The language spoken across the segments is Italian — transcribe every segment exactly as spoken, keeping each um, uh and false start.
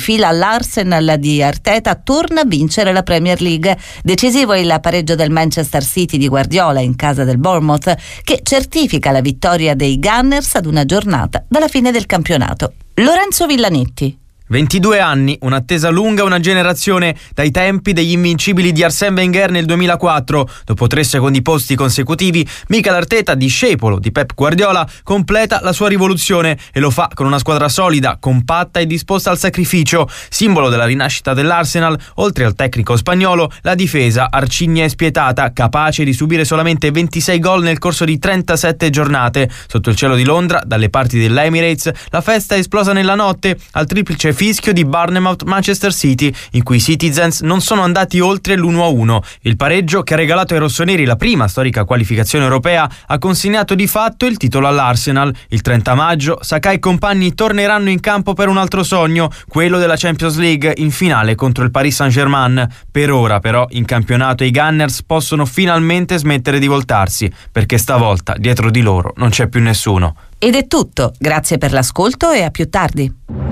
fila l'Arsenal di Arteta torna a vincere la Premier League. Decisivo è il pareggio del Manchester City di Guardiola in casa del Bournemouth, che certifica la vittoria dei Gunners ad una giornata dalla fine del campionato. Lorenzo Villanetti. ventidue anni, un'attesa lunga, una generazione dai tempi degli invincibili di Arsène Wenger nel duemilaquattro. Dopo tre secondi posti consecutivi, Mikel Arteta, discepolo di Pep Guardiola, completa la sua rivoluzione e lo fa con una squadra solida, compatta e disposta al sacrificio. Simbolo della rinascita dell'Arsenal, oltre al tecnico spagnolo, la difesa arcigna e spietata, capace di subire solamente ventisei gol nel corso di trentasette giornate. Sotto il cielo di Londra, dalle parti dell'Emirates, la festa è esplosa nella notte al triplice fischio di Bournemouth-Manchester City, in cui i Citizens non sono andati oltre l'uno a uno. Il pareggio, che ha regalato ai rossoneri la prima storica qualificazione europea, ha consegnato di fatto il titolo all'Arsenal. Il trenta maggio Saka e compagni torneranno in campo per un altro sogno, quello della Champions League in finale contro il Paris Saint-Germain. Per ora però in campionato i Gunners possono finalmente smettere di voltarsi, perché stavolta dietro di loro non c'è più nessuno. Ed è tutto, grazie per l'ascolto e a più tardi.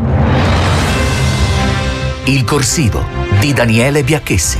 Il corsivo di Daniele Biacchessi.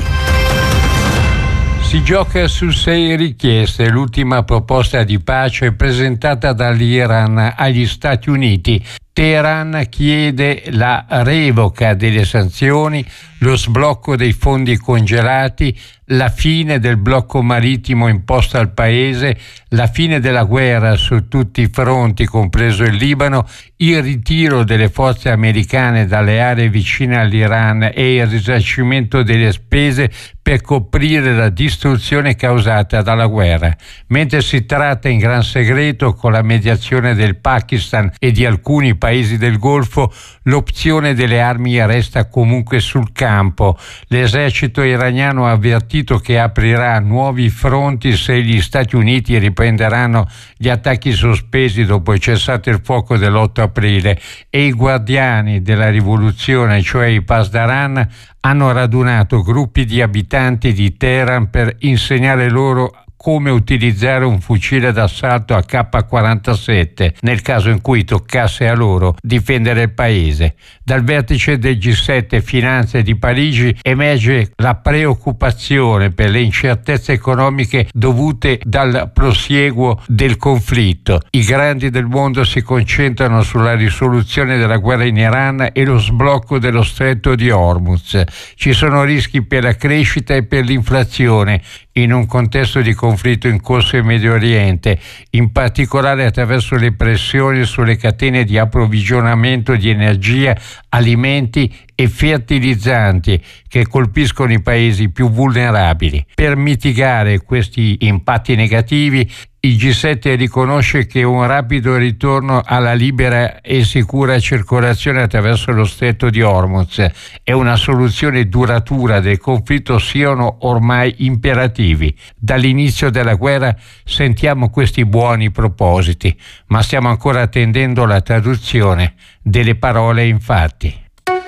Si gioca su sei richieste. L'ultima proposta di pace presentata dall'Iran agli Stati Uniti. Teheran chiede la revoca delle sanzioni, lo sblocco dei fondi congelati, la fine del blocco marittimo imposto al paese, la fine della guerra su tutti i fronti, compreso il Libano, il ritiro delle forze americane dalle aree vicine all'Iran e il risarcimento delle spese per coprire la distruzione causata dalla guerra. Mentre si tratta in gran segreto, con la mediazione del Pakistan e di alcuni paesi del Golfo, l'opzione delle armi resta comunque sul campo. L'esercito iraniano ha avvertito che aprirà nuovi fronti se gli Stati Uniti riprenderanno gli attacchi sospesi dopo il cessate il fuoco dell'otto aprile, e i guardiani della rivoluzione, cioè i Pasdaran, hanno radunato gruppi di abitanti di Teheran per insegnare loro come utilizzare un fucile d'assalto A K quarantasette nel caso in cui toccasse a loro difendere il paese. Dal vertice del G sette Finanze di Parigi emerge la preoccupazione per le incertezze economiche dovute dal prosieguo del conflitto. I grandi del mondo si concentrano sulla risoluzione della guerra in Iran e lo sblocco dello stretto di Hormuz. Ci sono rischi per la crescita e per l'inflazione in un contesto di conflitto in corso in Medio Oriente, in particolare attraverso le pressioni sulle catene di approvvigionamento di energia, alimenti e fertilizzanti che colpiscono i paesi più vulnerabili. Per mitigare questi impatti negativi, il G sette riconosce che un rapido ritorno alla libera e sicura circolazione attraverso lo stretto di Hormuz e una soluzione duratura del conflitto siano ormai imperativi. Dall'inizio della guerra sentiamo questi buoni propositi, ma stiamo ancora attendendo la traduzione delle parole in fatti.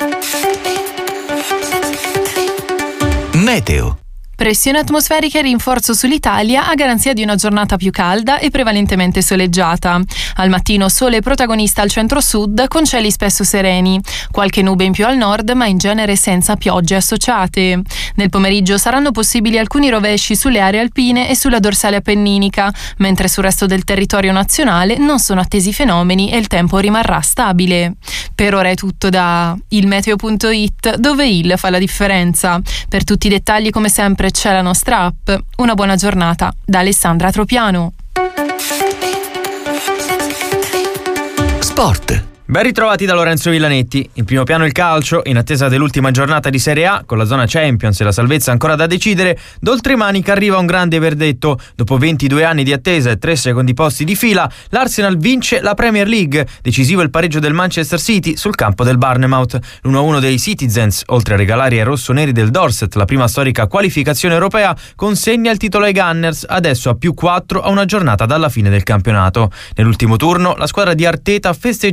Meteo. Pressione atmosferica e rinforzo sull'Italia a garanzia di una giornata più calda e prevalentemente soleggiata. Al mattino sole protagonista al centro-sud con cieli spesso sereni. Qualche nube in più al nord, ma in genere senza piogge associate. Nel pomeriggio saranno possibili alcuni rovesci sulle aree alpine e sulla dorsale appenninica, mentre sul resto del territorio nazionale non sono attesi fenomeni e il tempo rimarrà stabile. Per ora è tutto da il meteo punto it, dove il fa la differenza. Per tutti i dettagli, come sempre, c'è la nostra app. Una buona giornata da Alessandra Tropiano. Sport. Ben ritrovati da Lorenzo Villanetti. In primo piano il calcio, in attesa dell'ultima giornata di Serie A, con la zona Champions e la salvezza ancora da decidere, d'oltremanica arriva un grande verdetto. Dopo ventidue anni di attesa e tre secondi posti di fila, l'Arsenal vince la Premier League. Decisivo il pareggio del Manchester City sul campo del Bournemouth. l'uno a uno dei Citizens, oltre a regalare ai rossoneri del Dorset la prima storica qualificazione europea, consegna il titolo ai Gunners, adesso a più quattro a una giornata dalla fine del campionato. Nell'ultimo turno, la squadra di Arteta festeggerà sul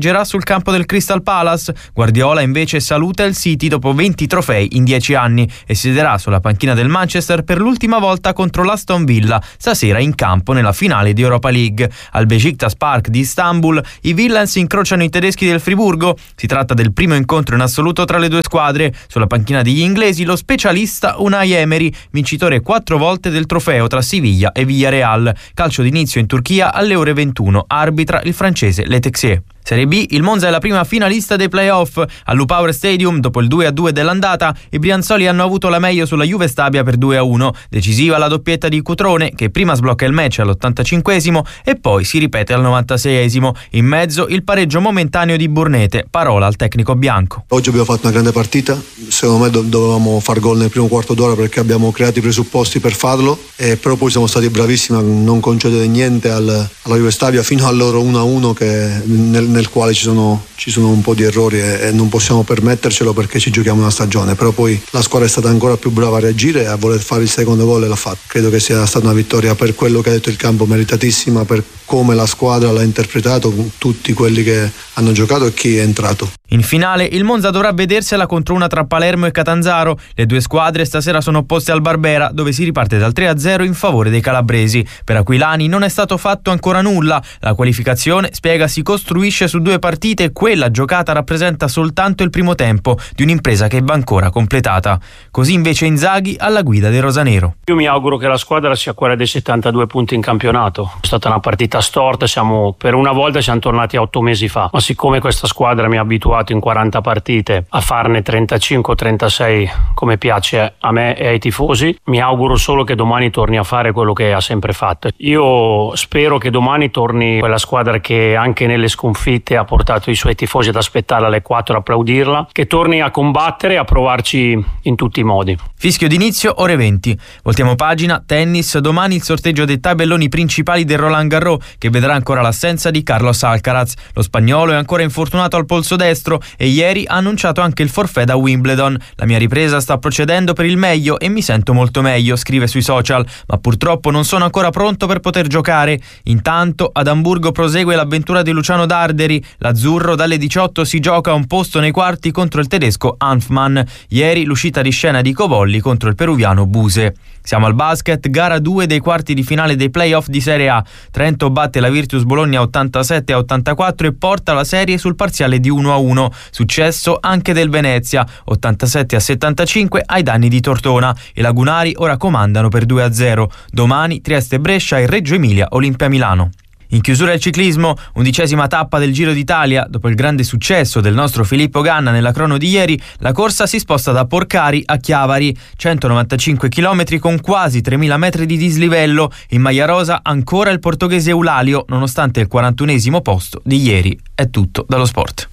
sul campo del Crystal Palace. Guardiola invece saluta il City dopo venti trofei in dieci anni e siederà sulla panchina del Manchester per l'ultima volta contro l'Aston Villa stasera in campo nella finale di Europa League. Al Beşiktaş Park di Istanbul i Villains incrociano i tedeschi del Friburgo. Si tratta del primo incontro in assoluto tra le due squadre. Sulla panchina degli inglesi lo specialista Unai Emery, vincitore quattro volte del trofeo tra Siviglia e Villarreal. Calcio d'inizio in Turchia alle ore ventuno, arbitra il francese Le Texier. Serie B, il Monza è la prima finalista dei playoff. All'Upower Stadium, dopo il due a due dell'andata, i brianzoli hanno avuto la meglio sulla Juve Stabia per due a uno. Decisiva la doppietta di Cutrone, che prima sblocca il match all'ottantacinquesimo e poi si ripete al novantaseiesimo. In mezzo il pareggio momentaneo di Burnete, parola al tecnico bianco. Oggi abbiamo fatto una grande partita, secondo me do- dovevamo far gol nel primo quarto d'ora perché abbiamo creato i presupposti per farlo, e però poi siamo stati bravissimi a non concedere niente al, alla Juve Stabia fino al loro uno a uno, che nel nel quale ci sono, ci sono un po' di errori e, e non possiamo permettercelo perché ci giochiamo una stagione, però poi la squadra è stata ancora più brava a reagire e a voler fare il secondo gol e l'ha fatto. Credo che sia stata una vittoria, per quello che ha detto il campo, meritatissima, per come la squadra l'ha interpretato, con tutti quelli che hanno giocato e chi è entrato. In finale il Monza dovrà vedersela contro una tra Palermo e Catanzaro. Le due squadre stasera sono opposte al Barbera, dove si riparte dal tre a zero in favore dei calabresi. Per Aquilani non è stato fatto ancora nulla. La qualificazione, spiega, si costruisce su due partite e quella giocata rappresenta soltanto il primo tempo di un'impresa che va ancora completata. Così invece Inzaghi alla guida del rosanero. Io mi auguro che la squadra sia quella dei settantadue punti in campionato. È stata una partita storta, siamo per una volta siamo tornati a otto mesi fa, ma siccome questa squadra mi ha abituato in quaranta partite a farne trentacinque o trentasei come piace a me e ai tifosi, mi auguro solo che domani torni a fare quello che ha sempre fatto. Io spero che domani torni quella squadra che anche nelle sconfitte ha portato i suoi tifosi ad aspettarla alle quattro, a applaudirla, che torni a combattere e a provarci in tutti i modi. Fischio d'inizio ore venti. Voltiamo pagina, tennis, domani il sorteggio dei tabelloni principali del Roland Garros, che vedrà ancora l'assenza di Carlos Alcaraz. Lo spagnolo è ancora infortunato al polso destro e ieri ha annunciato anche il forfait da Wimbledon. La mia ripresa sta procedendo per il meglio e mi sento molto meglio, scrive sui social, ma purtroppo non sono ancora pronto per poter giocare. Intanto ad Amburgo prosegue l'avventura di Luciano Darderi. L'azzurro dalle diciotto si gioca un posto nei quarti contro il tedesco Hanfmann. Ieri l'uscita di scena di Cobolli contro il peruviano Buse. Siamo al basket, gara due dei quarti di finale dei playoff di Serie A. Trento batte la Virtus Bologna ottantasette a ottantaquattro e porta la serie sul parziale di uno a uno. Successo anche del Venezia, ottantasette a settantacinque ai danni di Tortona. I lagunari ora comandano per due a zero. Domani Trieste Brescia e Reggio Emilia Olimpia Milano. In chiusura il ciclismo, undicesima tappa del Giro d'Italia. Dopo il grande successo del nostro Filippo Ganna nella crono di ieri, la corsa si sposta da Porcari a Chiavari, centonovantacinque chilometri con quasi tremila metri di dislivello. In maglia rosa ancora il portoghese Eulalio, nonostante il quarantunesimo posto di ieri. È tutto dallo sport.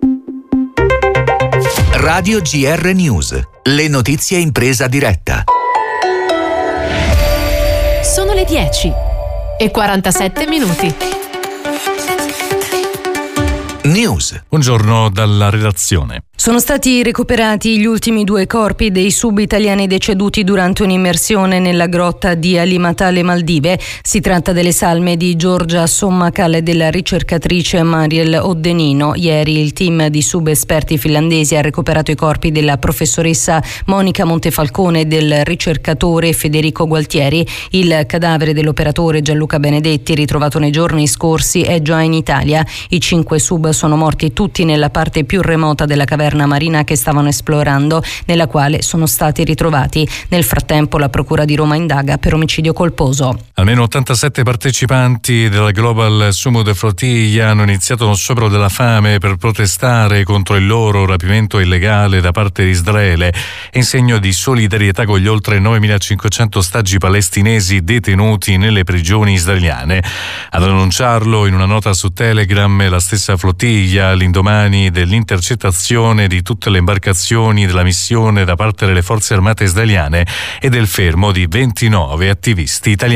Radio G R News, le notizie in presa diretta. Sono le dieci e quarantasette minuti. News. Buongiorno dalla redazione. Sono stati recuperati gli ultimi due corpi dei sub-italiani deceduti durante un'immersione nella grotta di Alimata alle Maldive. Si tratta delle salme di Giorgia Sommakal e della ricercatrice Mariel Oddenino. Ieri il team di sub-esperti finlandesi ha recuperato i corpi della professoressa Monica Montefalcone e del ricercatore Federico Gualtieri. Il cadavere dell'operatore Gianluca Benedetti, ritrovato nei giorni scorsi, è già in Italia. I cinque sub sono morti tutti nella parte più remota della caverna marina che stavano esplorando, nella quale sono stati ritrovati. Nel frattempo la Procura di Roma indaga per omicidio colposo. Almeno ottantasette partecipanti della Global Summit Flotilla hanno iniziato uno sciopero della fame per protestare contro il loro rapimento illegale da parte di Israele, in segno di solidarietà con gli oltre novemilacinquecento ostaggi palestinesi detenuti nelle prigioni israeliane. Ad annunciarlo in una nota su Telegram la stessa flottiglia, all'indomani dell'intercettazione di tutte le imbarcazioni della missione da parte delle forze armate israeliane e del fermo di ventinove attivisti italiani.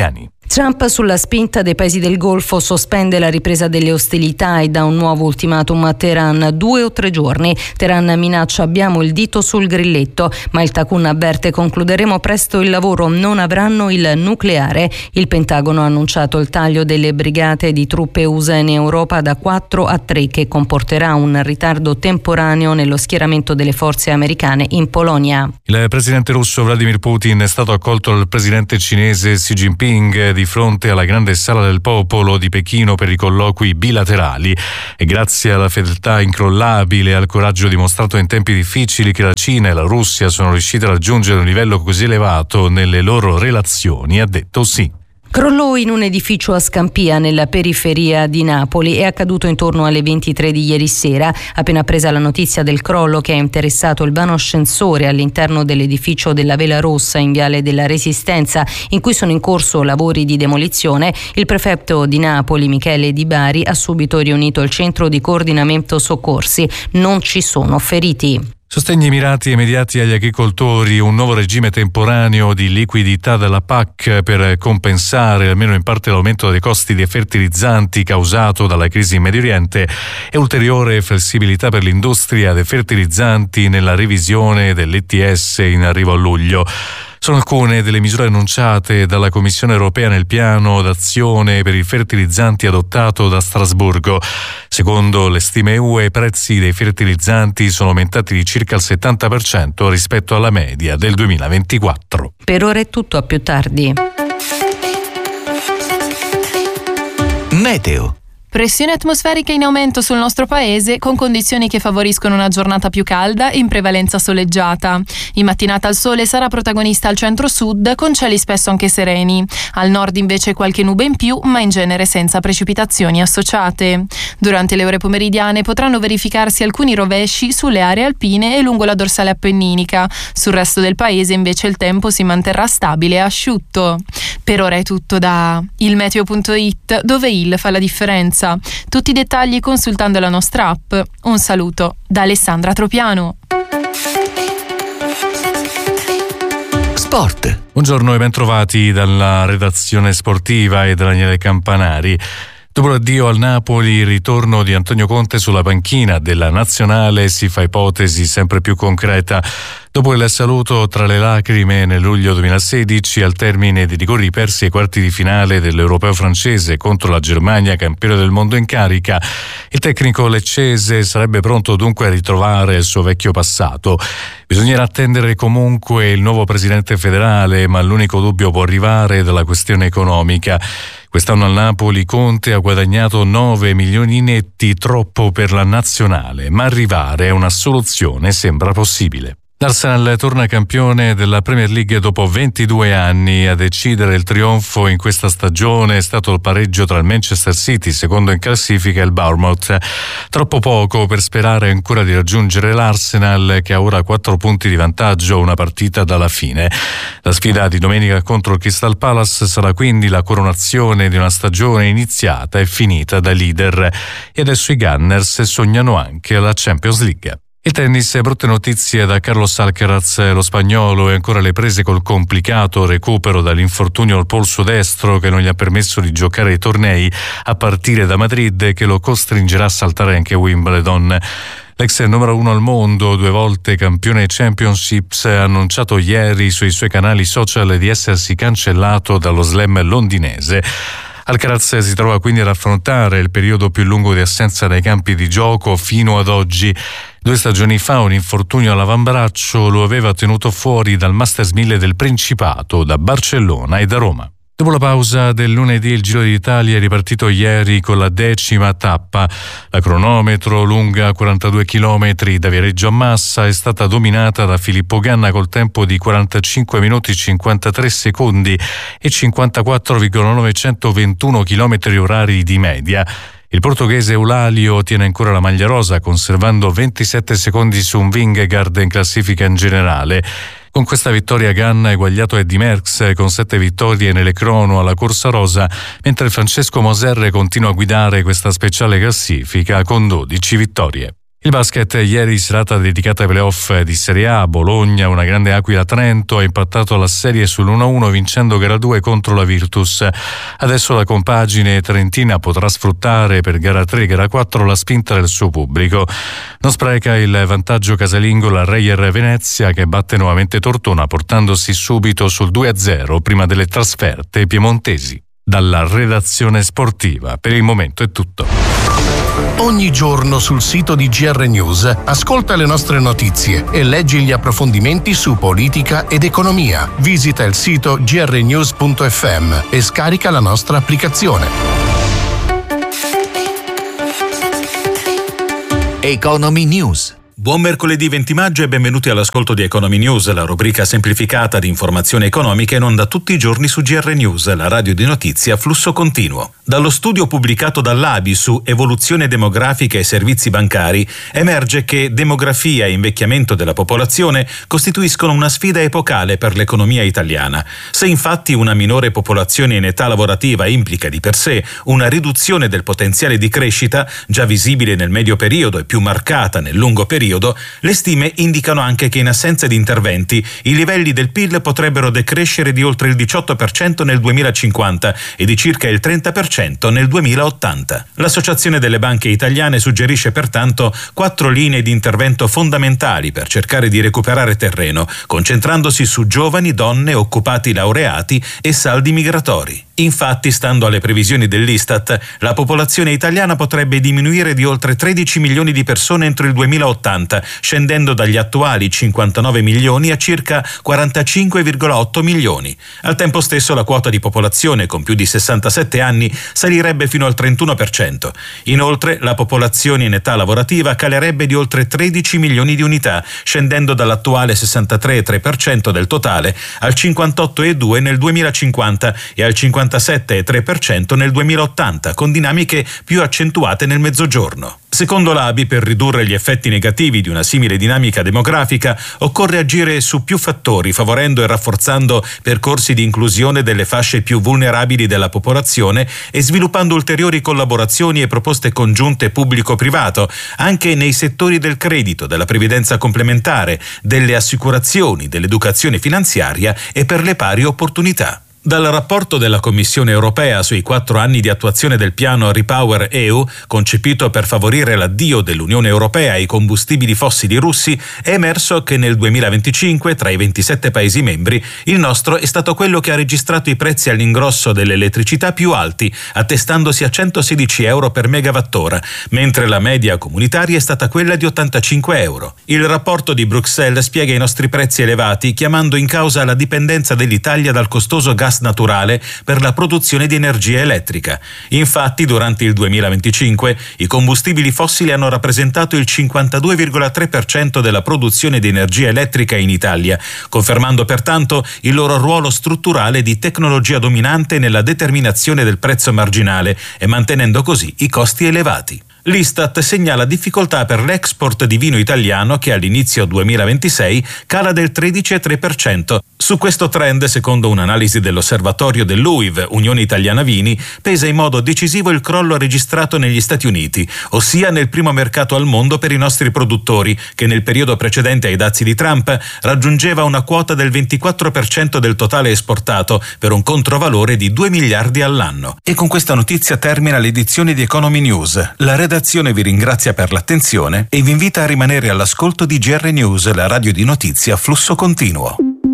Trump, sulla spinta dei paesi del Golfo, sospende la ripresa delle ostilità e dà un nuovo ultimatum a Teheran: due o tre giorni. Teheran minaccia: abbiamo il dito sul grilletto, ma il Takun avverte: concluderemo presto il lavoro, non avranno il nucleare. Il Pentagono ha annunciato il taglio delle brigate di truppe U S A in Europa da quattro a tre, che comporterà un ritardo temporaneo nello schieramento delle forze americane in Polonia. Il presidente russo Vladimir Putin è stato accolto dal presidente cinese Xi Jinping di fronte alla grande sala del popolo di Pechino per i colloqui bilaterali. E grazie alla fedeltà incrollabile e al coraggio dimostrato in tempi difficili che la Cina e la Russia sono riuscite a raggiungere un livello così elevato nelle loro relazioni, ha detto sì. Crollò in un edificio a Scampia, nella periferia di Napoli. È accaduto intorno alle ventitré di ieri sera. Appena presa la notizia del crollo, che ha interessato il vano ascensore all'interno dell'edificio della Vela Rossa in Viale della Resistenza, in cui sono in corso lavori di demolizione, il prefetto di Napoli, Michele Di Bari, ha subito riunito il centro di coordinamento soccorsi. Non ci sono feriti. Sostegni mirati e immediati agli agricoltori, un nuovo regime temporaneo di liquidità della P A C per compensare almeno in parte l'aumento dei costi dei fertilizzanti causato dalla crisi in Medio Oriente e ulteriore flessibilità per l'industria dei fertilizzanti nella revisione dell'E T S in arrivo a luglio. Sono alcune delle misure annunciate dalla Commissione europea nel piano d'azione per i fertilizzanti adottato da Strasburgo. Secondo le stime E U, i prezzi dei fertilizzanti sono aumentati di circa il settanta per cento rispetto alla media del duemilaventiquattro. Per ora è tutto, a più tardi. Meteo. Pressione atmosferica in aumento sul nostro paese, con condizioni che favoriscono una giornata più calda e in prevalenza soleggiata. In mattinata il sole sarà protagonista al centro-sud, con cieli spesso anche sereni. Al nord invece qualche nube in più, ma in genere senza precipitazioni associate. Durante le ore pomeridiane potranno verificarsi alcuni rovesci sulle aree alpine e lungo la dorsale appenninica. Sul resto del paese invece il tempo si manterrà stabile e asciutto. Per ora è tutto da il meteo punto it, dove il fa la differenza. Tutti i dettagli consultando la nostra app. Un saluto da Alessandra Tropiano. Sport. Buongiorno e ben trovati dalla redazione sportiva e da Daniele Campanari. Dopo l'addio al Napoli, il ritorno di Antonio Conte sulla panchina della nazionale si fa ipotesi sempre più concreta. Dopo il saluto tra le lacrime nel luglio duemilasedici, al termine dei rigori persi ai quarti di finale dell'Europeo francese contro la Germania, campione del mondo in carica, il tecnico leccese sarebbe pronto dunque a ritrovare il suo vecchio passato. Bisognerà attendere comunque il nuovo presidente federale, ma l'unico dubbio può arrivare dalla questione economica. Quest'anno al Napoli Conte ha guadagnato nove milioni netti, troppo per la nazionale, ma arrivare a una soluzione sembra possibile. L'Arsenal torna campione della Premier League dopo ventidue anni. A decidere il trionfo in questa stagione è stato il pareggio tra il Manchester City, secondo in classifica, e il Bournemouth. Troppo poco per sperare ancora di raggiungere l'Arsenal, che ha ora quattro punti di vantaggio, una partita dalla fine. La sfida di domenica contro il Crystal Palace sarà quindi la coronazione di una stagione iniziata e finita da leader. E adesso i Gunners sognano anche la Champions League. Il tennis, brutte notizie da Carlos Alcaraz. Lo spagnolo è ancora alle prese col complicato recupero dall'infortunio al polso destro che non gli ha permesso di giocare ai tornei a partire da Madrid, che lo costringerà a saltare anche Wimbledon. L'ex numero uno al mondo, due volte campione Championships, ha annunciato ieri sui suoi canali social di essersi cancellato dallo slam londinese. Alcaraz si trova quindi ad affrontare il periodo più lungo di assenza dai campi di gioco fino ad oggi. Due stagioni fa un infortunio all'avambraccio lo aveva tenuto fuori dal Masters mille del Principato, da Barcellona e da Roma. Dopo la pausa del lunedì, il Giro d'Italia è ripartito ieri con la decima tappa. La cronometro, lunga quarantadue chilometri da Viareggio a Massa, è stata dominata da Filippo Ganna col tempo di quarantacinque minuti cinquantatré secondi e cinquantaquattro virgola novecentoventuno chilometri orari di media. Il portoghese Eulalio tiene ancora la maglia rosa, conservando ventisette secondi su un Vingegaard in classifica in generale. Con questa vittoria Ganna ha eguagliato Eddy Merckx con sette vittorie nelle crono alla corsa rosa, mentre Francesco Moser continua a guidare questa speciale classifica con dodici vittorie. Il basket, ieri serata dedicata ai playoff di Serie A, Bologna, una grande Aquila Trento, ha impattato la serie sull'uno a uno vincendo gara due contro la Virtus. Adesso la compagine trentina potrà sfruttare per gara tre e gara quattro la spinta del suo pubblico. Non spreca il vantaggio casalingo la Reyer Venezia, che batte nuovamente Tortona portandosi subito sul due a zero prima delle trasferte piemontesi. Dalla redazione sportiva per il momento è tutto. Ogni giorno sul sito di G R News ascolta le nostre notizie e leggi gli approfondimenti su politica ed economia. Visita il sito g r news punto f m e scarica la nostra applicazione. Economy News. Buon mercoledì venti maggio e benvenuti all'ascolto di Economy News, la rubrica semplificata di informazioni economiche in onda tutti i giorni su G R News, la radio di notizie a flusso continuo. Dallo studio pubblicato dall'A B I su evoluzione demografica e servizi bancari emerge che demografia e invecchiamento della popolazione costituiscono una sfida epocale per l'economia italiana. Se infatti una minore popolazione in età lavorativa implica di per sé una riduzione del potenziale di crescita, già visibile nel medio periodo e più marcata nel lungo periodo, le stime indicano anche che in assenza di interventi i livelli del P I L potrebbero decrescere di oltre il diciotto per cento nel duemilacinquanta e di circa il trenta per cento nel duemilaottanta. L'Associazione delle Banche Italiane suggerisce pertanto quattro linee di intervento fondamentali per cercare di recuperare terreno, concentrandosi su giovani, donne, occupati laureati e saldi migratori. Infatti, stando alle previsioni dell'Istat, la popolazione italiana potrebbe diminuire di oltre tredici milioni di persone entro il duemilaottanta, scendendo dagli attuali cinquantanove milioni a circa quarantacinque virgola otto milioni. Al tempo stesso la quota di popolazione con più di sessantasette anni salirebbe fino al trentuno per cento. Inoltre, la popolazione in età lavorativa calerebbe di oltre tredici milioni di unità, scendendo dall'attuale sessantatré virgola tre per cento del totale al cinquantotto virgola due per cento nel duemilacinquanta e al cinquantasette virgola tre per cento nel duemilaottanta, con dinamiche più accentuate nel mezzogiorno. Secondo l'A B I, per ridurre gli effetti negativi di una simile dinamica demografica, occorre agire su più fattori, favorendo e rafforzando percorsi di inclusione delle fasce più vulnerabili della popolazione e sviluppando ulteriori collaborazioni e proposte congiunte pubblico-privato, anche nei settori del credito, della previdenza complementare, delle assicurazioni, dell'educazione finanziaria e per le pari opportunità. Dal rapporto della Commissione europea sui quattro anni di attuazione del piano Repower E U, concepito per favorire l'addio dell'Unione Europea ai combustibili fossili russi, è emerso che nel duemilaventicinque, tra i ventisette Paesi membri, il nostro è stato quello che ha registrato i prezzi all'ingrosso dell'elettricità più alti, attestandosi a centosedici euro per megawattora, mentre la media comunitaria è stata quella di ottantacinque euro. Il rapporto di Bruxelles spiega i nostri prezzi elevati, chiamando in causa la dipendenza dell'Italia dal costoso gas naturale per la produzione di energia elettrica. Infatti, durante il duemilaventicinque i combustibili fossili hanno rappresentato il cinquantadue virgola tre per cento della produzione di energia elettrica in Italia, confermando pertanto il loro ruolo strutturale di tecnologia dominante nella determinazione del prezzo marginale e mantenendo così i costi elevati. L'Istat segnala difficoltà per l'export di vino italiano che all'inizio duemilaventisei cala del tredici virgola tre per cento. Su questo trend, secondo un'analisi dell'osservatorio dell'U I V, Unione Italiana Vini, pesa in modo decisivo il crollo registrato negli Stati Uniti, ossia nel primo mercato al mondo per i nostri produttori, che nel periodo precedente ai dazi di Trump raggiungeva una quota del ventiquattro per cento del totale esportato, per un controvalore di due miliardi all'anno. E con questa notizia termina l'edizione di Economy News. La redazione vi ringrazia per l'attenzione e vi invita a rimanere all'ascolto di G R News, la radio di notizie a flusso continuo.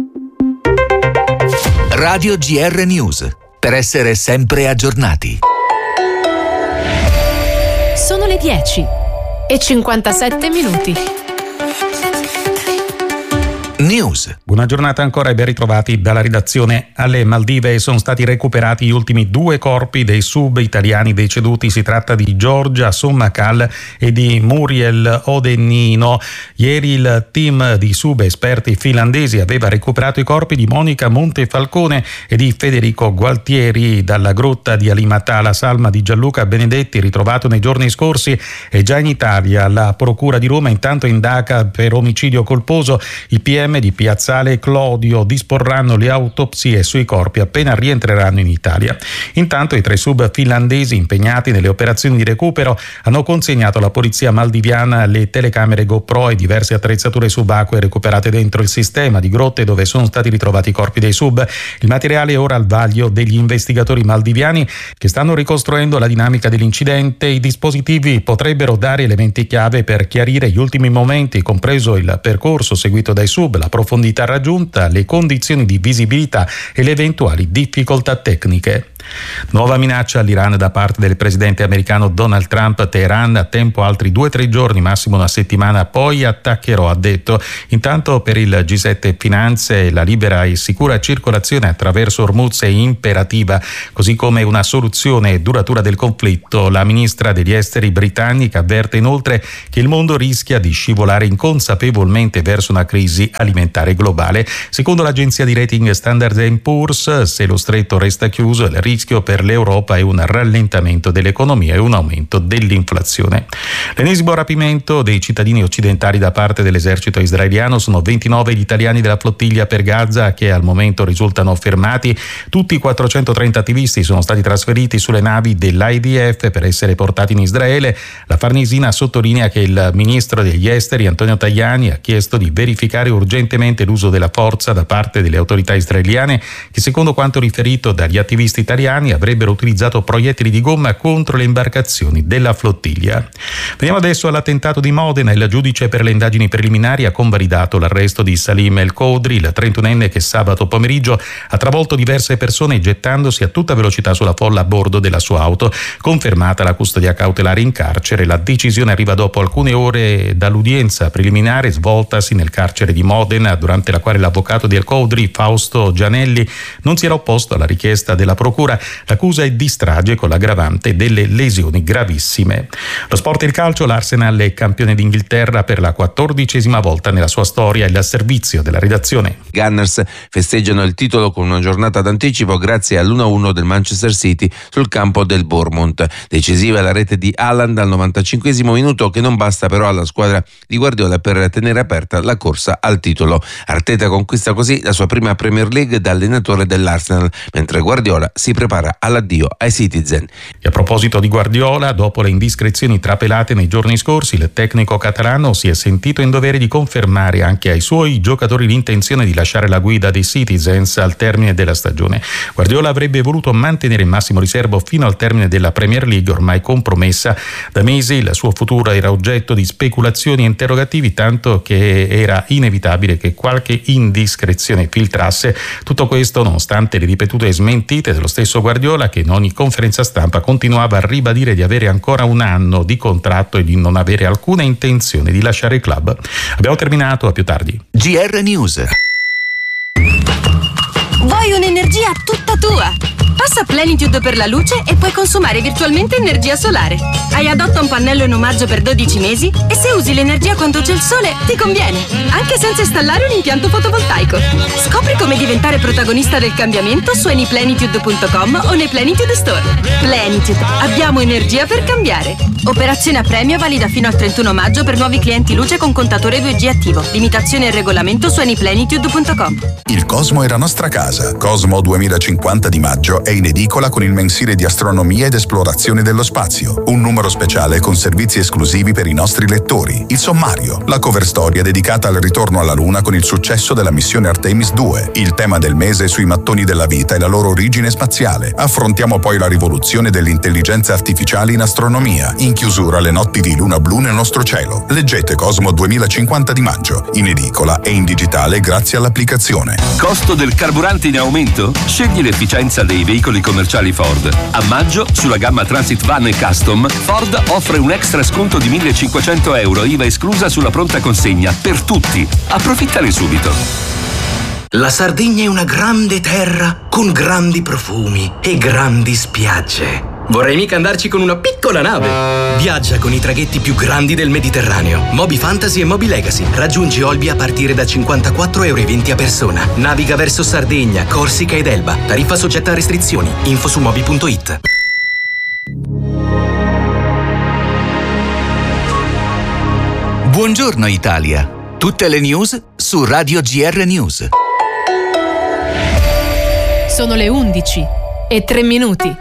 Radio G R News, per essere sempre aggiornati. Sono le dieci e cinquantasette minuti. News. Buona giornata ancora e ben ritrovati dalla redazione. Alle Maldive sono stati recuperati gli ultimi due corpi dei sub italiani deceduti. Si tratta di Giorgia Sommakal e di Muriel Odenino. Ieri il team di sub esperti finlandesi aveva recuperato i corpi di Monica Montefalcone e di Federico Gualtieri dalla grotta di Alimatà. La salma di Gianluca Benedetti, ritrovato nei giorni scorsi, è già in Italia. La Procura di Roma intanto indaga per omicidio colposo. Il P M M di Piazzale Clodio disporranno le autopsie sui corpi appena rientreranno in Italia. Intanto i tre sub finlandesi impegnati nelle operazioni di recupero hanno consegnato alla polizia maldiviana le telecamere GoPro e diverse attrezzature subacquee recuperate dentro il sistema di grotte dove sono stati ritrovati i corpi dei sub. Il materiale è ora al vaglio degli investigatori maldiviani che stanno ricostruendo la dinamica dell'incidente. I dispositivi potrebbero dare elementi chiave per chiarire gli ultimi momenti, compreso il percorso seguito dai sub, la profondità raggiunta, le condizioni di visibilità e le eventuali difficoltà tecniche. Nuova minaccia all'Iran da parte del presidente americano Donald Trump. Teheran ha tempo altri due o tre giorni, massimo una settimana, poi attaccherò, ha detto. Intanto per il G sette Finanze la libera e sicura circolazione attraverso Hormuz è imperativa, così come una soluzione duratura del conflitto. La ministra degli esteri britannica avverte inoltre che il mondo rischia di scivolare inconsapevolmente verso una crisi alimentare globale. Secondo l'agenzia di rating Standard and Poor's, se lo stretto resta chiuso, il rischio per l'Europa è un rallentamento dell'economia e un aumento dell'inflazione. L'ennesimo rapimento dei cittadini occidentali da parte dell'esercito israeliano. Sono ventinove gli italiani della flottiglia per Gaza che al momento risultano fermati. Tutti i quattrocentotrenta attivisti sono stati trasferiti sulle navi dell'I D F per essere portati in Israele. La Farnesina sottolinea che il ministro degli esteri Antonio Tajani ha chiesto di verificare urgentemente l'uso della forza da parte delle autorità israeliane che, secondo quanto riferito dagli attivisti italiani, avrebbero utilizzato proiettili di gomma contro le imbarcazioni della flottiglia. Veniamo adesso all'attentato di Modena. Il giudice per le indagini preliminari ha convalidato l'arresto di Salim El Kodri, il trentunenne che sabato pomeriggio ha travolto diverse persone gettandosi a tutta velocità sulla folla a bordo della sua auto. Confermata la custodia cautelare in carcere, la decisione arriva dopo alcune ore dall'udienza preliminare svoltasi nel carcere di Modena, durante la quale l'avvocato di El Kodri, Fausto Gianelli, non si era opposto alla richiesta della procura. L'accusa è di strage con l'aggravante delle lesioni gravissime. Lo sport e il calcio. L'Arsenal è campione d'Inghilterra per la quattordicesima volta nella sua storia. Il servizio della redazione. Gunners festeggiano il titolo con una giornata d'anticipo grazie all'uno a uno del Manchester City sul campo del Bournemouth. Decisiva la rete di Haaland al novantacinquesimo minuto, che non basta però alla squadra di Guardiola per tenere aperta la corsa al titolo. Arteta conquista così la sua prima Premier League da allenatore dell'Arsenal, mentre Guardiola si prepara all'addio ai Citizen. E a proposito di Guardiola, dopo le indiscrezioni trapelate nei giorni scorsi, il tecnico catalano si è sentito in dovere di confermare anche ai suoi giocatori l'intenzione di lasciare la guida dei Citizens al termine della stagione. Guardiola avrebbe voluto mantenere il massimo riservo fino al termine della Premier League, ormai compromessa da mesi. Il suo futuro era oggetto di speculazioni e interrogativi, tanto che era inevitabile che qualche indiscrezione filtrasse. Tutto questo nonostante le ripetute smentite dello stesso Guardiola, che in ogni conferenza stampa continuava a ribadire di avere ancora un anno di contratto e di non avere alcuna intenzione di lasciare il club. Abbiamo terminato, a più tardi. G R News. Vuoi un'energia tutta tua? Passa Plenitude per la luce e puoi consumare virtualmente energia solare. Hai adotta un pannello in omaggio per dodici mesi e se usi l'energia quando c'è il sole ti conviene, anche senza installare un impianto fotovoltaico. Scopri come diventare protagonista del cambiamento su anyplenitude punto com o nei Plenitude Store. Plenitude, abbiamo energia per cambiare. Operazione a premio valida fino al trentuno maggio per nuovi clienti luce con contatore due G attivo. Limitazione e regolamento su anyplenitude punto com. Il Cosmo è la nostra casa. Cosmo duemilacinquanta di maggio è in edicola con il mensile di astronomia ed esplorazione dello spazio, un numero speciale con servizi esclusivi per i nostri lettori, il sommario, la cover storia dedicata al ritorno alla Luna con il successo della missione Artemis due, il tema del mese sui mattoni della vita e la loro origine spaziale. Affrontiamo poi la rivoluzione dell'intelligenza artificiale in astronomia, in chiusura le notti di luna blu nel nostro cielo. Leggete Cosmo duemilacinquanta di maggio, in edicola e in digitale grazie all'applicazione. Costo del carburante in aumento? Scegli l'efficienza dei veicoli commerciali Ford. A maggio, sulla gamma Transit Van e Custom, Ford offre un extra sconto di millecinquecento euro, I V A esclusa sulla pronta consegna, per tutti. Approfittane subito. La Sardegna è una grande terra con grandi profumi e grandi spiagge. Vorrei mica andarci con una piccola nave. Viaggia con i traghetti più grandi del Mediterraneo. Moby Fantasy e Moby Legacy. Raggiungi Olbia a partire da cinquantaquattro euro e venti a persona. Naviga verso Sardegna, Corsica ed Elba. Tariffa soggetta a restrizioni. Info su moby punto it. Buongiorno Italia. Tutte le news su Radio G R News. Sono le undici e tre minuti.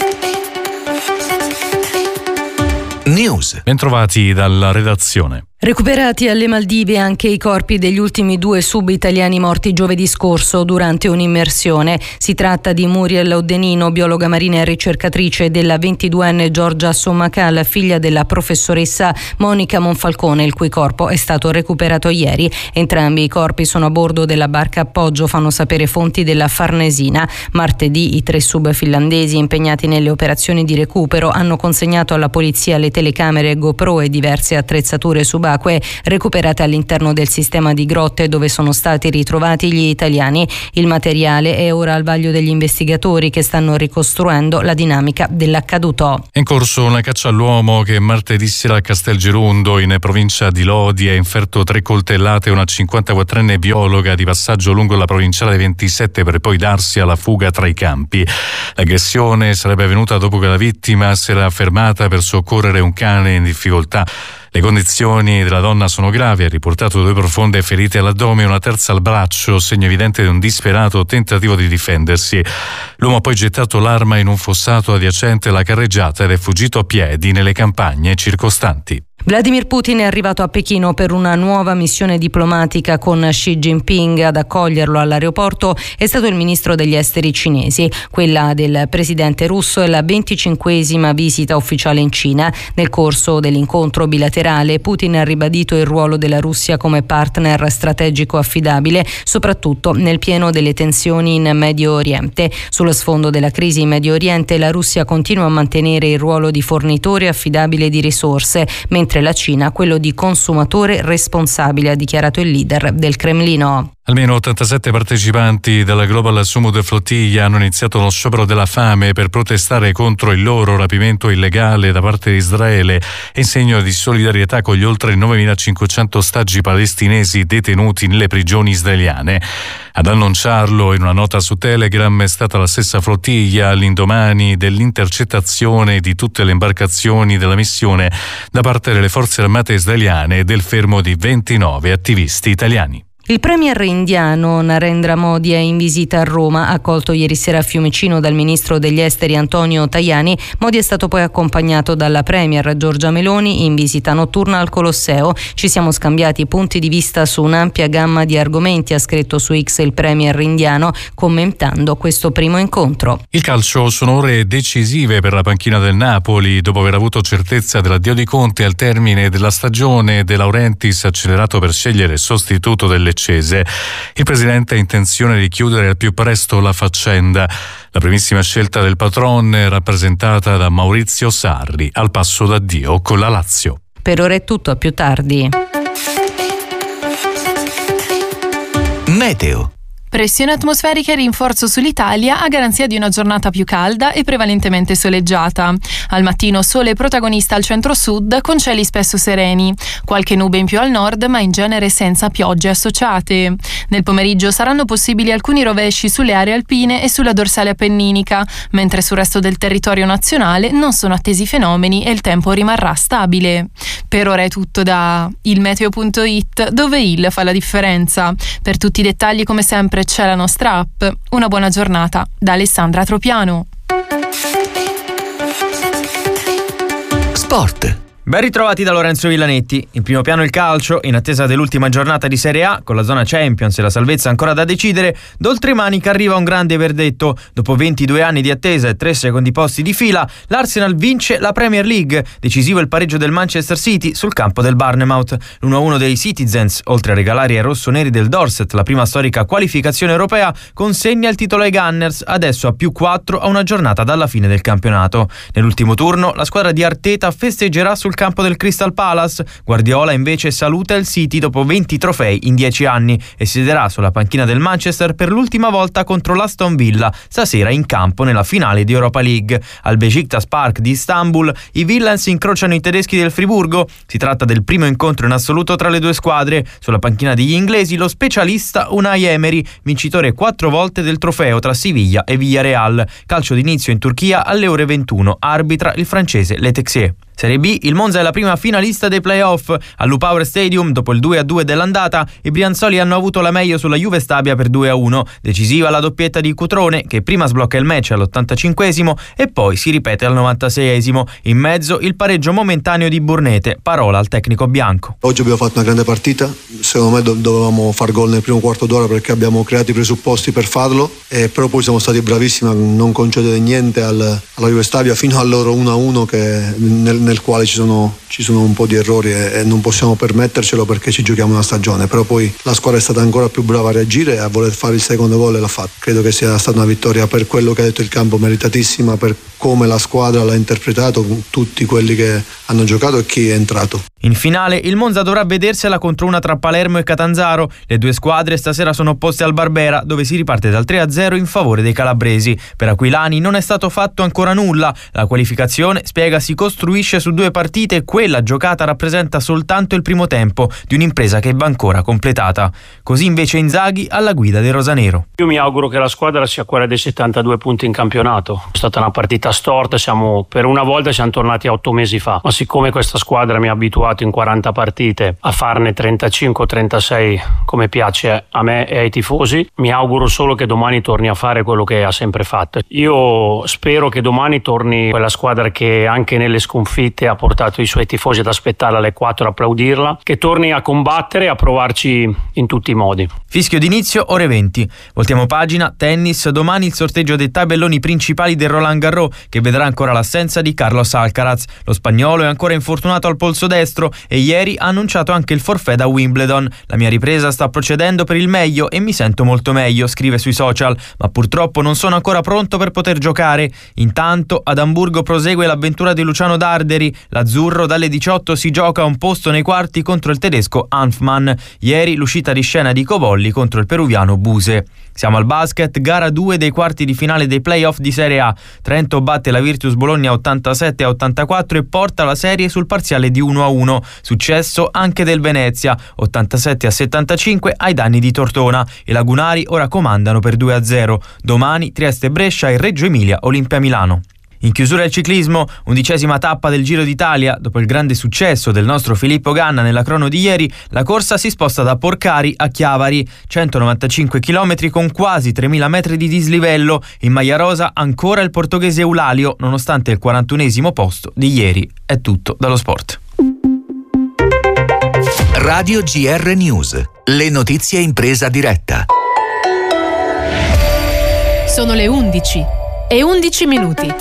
News. Bentrovati dalla redazione. Recuperati alle Maldive anche i corpi degli ultimi due sub-italiani morti giovedì scorso durante un'immersione. Si tratta di Muriel Odenino, biologa marina e ricercatrice, e della ventiduenne Giorgia Sommacal, figlia della professoressa Monica Monfalcone, il cui corpo è stato recuperato ieri. Entrambi i corpi sono a bordo della barca appoggio, fanno sapere fonti della Farnesina. Martedì i tre sub finlandesi impegnati nelle operazioni di recupero hanno consegnato alla polizia le telecamere GoPro e diverse attrezzature subacquee recuperate all'interno del sistema di grotte dove sono stati ritrovati gli italiani. Il materiale è ora al vaglio degli investigatori che stanno ricostruendo la dinamica dell'accaduto. È in corso una caccia all'uomo che martedì sera a Castelgerundo, in provincia di Lodi, ha inferto tre coltellate a una cinquantaquattrenne biologa di passaggio lungo la provinciale ventisette per poi darsi alla fuga tra i campi. L'aggressione sarebbe avvenuta dopo che la vittima si era fermata per soccorrere un cane in difficoltà. Le condizioni della donna sono gravi, ha riportato due profonde ferite all'addome e una terza al braccio, segno evidente di un disperato tentativo di difendersi. L'uomo ha poi gettato l'arma in un fossato adiacente alla carreggiata ed è fuggito a piedi nelle campagne circostanti. Vladimir Putin è arrivato a Pechino per una nuova missione diplomatica con Xi Jinping. Ad accoglierlo all'aeroporto è stato il ministro degli esteri cinesi. Quella del presidente russo è la venticinquesima visita ufficiale in Cina. Nel corso dell'incontro bilaterale Putin ha ribadito il ruolo della Russia come partner strategico affidabile, soprattutto nel pieno delle tensioni in Medio Oriente. Sullo sfondo della crisi in Medio Oriente la Russia continua a mantenere il ruolo di fornitore affidabile di risorse, mentre la Cina quello di consumatore responsabile, ha dichiarato il leader del Cremlino. Almeno ottantasette partecipanti della Global Summit Flottiglia hanno iniziato uno sciopero della fame per protestare contro il loro rapimento illegale da parte di Israele in segno di solidarietà con gli oltre novemilacinquecento ostaggi palestinesi detenuti nelle prigioni israeliane. Ad annunciarlo in una nota su Telegram è stata la stessa flottiglia all'indomani dell'intercettazione di tutte le imbarcazioni della missione da parte delle forze armate israeliane e del fermo di ventinove attivisti italiani. Il premier indiano Narendra Modi è in visita a Roma, accolto ieri sera a Fiumicino dal ministro degli esteri Antonio Tajani. Modi è stato poi accompagnato dalla premier Giorgia Meloni in visita notturna al Colosseo. Ci siamo scambiati punti di vista su un'ampia gamma di argomenti, ha scritto su X il premier indiano, commentando questo primo incontro. Il calcio sono ore decisive per la panchina del Napoli. Dopo aver avuto certezza dell'addio di Conte al termine della stagione, De Laurentiis ha accelerato per scegliere il sostituto del Il presidente ha intenzione di chiudere al più presto la faccenda. La primissima scelta del patron è rappresentata da Maurizio Sarri, al passo d'addio con la Lazio. Per ora è tutto, a più tardi. Meteo. Pressione atmosferica e rinforzo sull'Italia a garanzia di una giornata più calda e prevalentemente soleggiata. Al mattino sole protagonista al centro-sud con cieli spesso sereni. Qualche nube in più al nord, ma in genere senza piogge associate. Nel pomeriggio saranno possibili alcuni rovesci sulle aree alpine e sulla dorsale appenninica, mentre sul resto del territorio nazionale non sono attesi fenomeni e il tempo rimarrà stabile. Per ora è tutto da il meteo punto it, dove il fa la differenza. Per tutti i dettagli, come sempre, c'è la nostra app. Una buona giornata da Alessandra Tropiano. Sport. Ben ritrovati da Lorenzo Villanetti. In primo piano il calcio, in attesa dell'ultima giornata di Serie A, con la zona Champions e la salvezza ancora da decidere, d'oltremanica arriva un grande verdetto. Dopo ventidue anni di attesa e tre secondi posti di fila, l'Arsenal vince la Premier League. Decisivo il pareggio del Manchester City sul campo del Bournemouth. l'uno a uno dei Citizens, oltre a regalare ai rossoneri del Dorset la prima storica qualificazione europea, consegna il titolo ai Gunners, adesso a più quattro a una giornata dalla fine del campionato. Nell'ultimo turno, la squadra di Arteta festeggerà sul campo del Crystal Palace. Guardiola invece saluta il City dopo venti trofei in dieci anni e siederà sulla panchina del Manchester per l'ultima volta contro l'Aston Villa, stasera in campo nella finale di Europa League. Al Beşiktaş Park di Istanbul i Villains incrociano i tedeschi del Friburgo. Si tratta del primo incontro in assoluto tra le due squadre. Sulla panchina degli inglesi lo specialista Unai Emery, vincitore quattro volte del trofeo tra Siviglia e Villarreal. Calcio d'inizio in Turchia alle ore ventuno, arbitra il francese Le Texier. Serie B, il Monza è la prima finalista dei playoff. All'Upower Stadium, dopo il due a due dell'andata, i brianzoli hanno avuto la meglio sulla Juve Stabia per due a uno. Decisiva la doppietta di Cutrone, che prima sblocca il match all'ottantacinquesimo e poi si ripete al novantaseiesimo. In mezzo il pareggio momentaneo di Burnete, parola al tecnico bianco. Oggi abbiamo fatto una grande partita, secondo me dovevamo far gol nel primo quarto d'ora perché abbiamo creato i presupposti per farlo, e però poi siamo stati bravissimi a non concedere niente al, alla Juve Stabia fino al loro uno a uno, che, nel, nel quale ci sono, ci sono un po' di errori e, e non possiamo permettercelo perché ci giochiamo una stagione. Però poi la squadra è stata ancora più brava a reagire e a voler fare il secondo gol e l'ha fatto. Credo che sia stata una vittoria, per quello che ha detto il campo, meritatissima, per come la squadra l'ha interpretato, tutti quelli che hanno giocato e chi è entrato. In finale il Monza dovrà vedersela contro una tra Palermo e Catanzaro. Le due squadre stasera sono opposte al Barbera, dove si riparte dal tre a zero in favore dei calabresi. Per Aquilani non è stato fatto ancora nulla. La qualificazione, spiega, si costruisce su due partite e quella giocata rappresenta soltanto il primo tempo di un'impresa che va ancora completata. Così invece Inzaghi alla guida del rosanero. Io mi auguro che la squadra sia quella dei settantadue punti in campionato. È stata una partita storta, siamo per una volta siamo tornati a otto mesi fa, ma siccome questa squadra mi ha abituato in quaranta partite a farne trentacinque o trentasei come piace a me e ai tifosi, mi auguro solo che domani torni a fare quello che ha sempre fatto. Io spero che domani torni quella squadra che anche nelle sconfitte ha portato i suoi tifosi ad aspettarla alle quattro a applaudirla, che torni a combattere e a provarci in tutti i modi. Fischio d'inizio ore venti. Voltiamo pagina, tennis, domani il sorteggio dei tabelloni principali del Roland Garros, che vedrà ancora l'assenza di Carlos Alcaraz. Lo spagnolo è ancora infortunato al polso destro e ieri ha annunciato anche il forfait da Wimbledon. La mia ripresa sta procedendo per il meglio e mi sento molto meglio, scrive sui social, ma purtroppo non sono ancora pronto per poter giocare. Intanto ad Amburgo prosegue l'avventura di Luciano Darderi. L'azzurro dalle diciotto si gioca un posto nei quarti contro il tedesco Hanfmann. Ieri l'uscita di scena di Cobolli contro il peruviano Buse. Siamo al basket, gara due dei quarti di finale dei playoff di Serie A. Trento batte la Virtus Bologna ottantasette a ottantaquattro e porta la serie sul parziale di uno a uno. Successo anche del Venezia, ottantasette a settantacinque ai danni di Tortona. I lagunari ora comandano per due a zero. Domani Trieste Brescia e Reggio Emilia Olimpia Milano. In chiusura il ciclismo, undicesima tappa del Giro d'Italia. Dopo il grande successo del nostro Filippo Ganna nella crono di ieri, la corsa si sposta da Porcari a Chiavari, centonovantacinque chilometri con quasi tremila metri di dislivello. In maglia rosa ancora il portoghese Eulalio, nonostante il quarantunesimo posto di ieri. È tutto dallo sport. Radio G R News, le notizie in presa diretta. Sono le undici e undici minuti.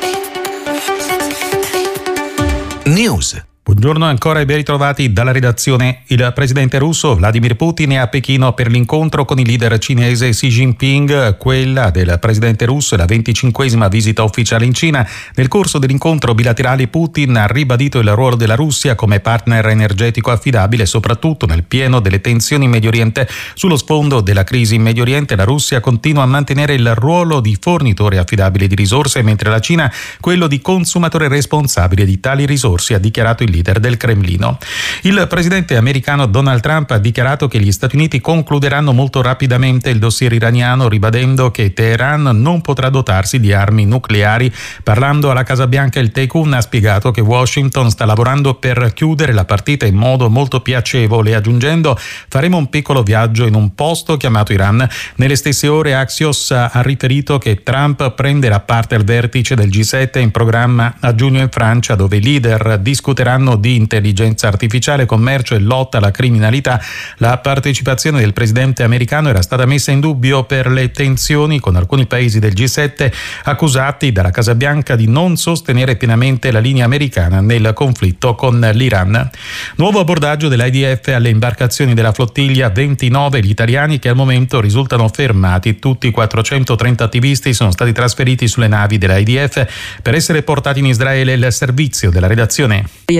News. Buongiorno ancora e ben ritrovati dalla redazione. Il presidente russo Vladimir Putin è a Pechino per l'incontro con il leader cinese Xi Jinping. Quella del presidente russo è la venticinquesima visita ufficiale in Cina. Nel corso dell'incontro bilaterale Putin ha ribadito il ruolo della Russia come partner energetico affidabile, soprattutto nel pieno delle tensioni in Medio Oriente. Sullo sfondo della crisi in Medio Oriente la Russia continua a mantenere il ruolo di fornitore affidabile di risorse, mentre la Cina quello di consumatore responsabile di tali risorse, ha dichiarato il leader del Cremlino. Il presidente americano Donald Trump ha dichiarato che gli Stati Uniti concluderanno molto rapidamente il dossier iraniano, ribadendo che Teheran non potrà dotarsi di armi nucleari. Parlando alla Casa Bianca, il Tycoon ha spiegato che Washington sta lavorando per chiudere la partita in modo molto piacevole, aggiungendo: faremo un piccolo viaggio in un posto chiamato Iran. Nelle stesse ore Axios ha riferito che Trump prenderà parte al vertice del G sette in programma a giugno in Francia, dove i leader discuteranno di intelligenza artificiale, commercio e lotta alla criminalità. La partecipazione del presidente americano era stata messa in dubbio per le tensioni con alcuni paesi del G sette, accusati dalla Casa Bianca di non sostenere pienamente la linea americana nel conflitto con l'Iran. Nuovo abbordaggio dell'I D F alle imbarcazioni della flottiglia, ventinove gli italiani che al momento risultano fermati. Tutti i quattrocentotrenta attivisti sono stati trasferiti sulle navi dell'I D F per essere portati in Israele. Il servizio della redazione.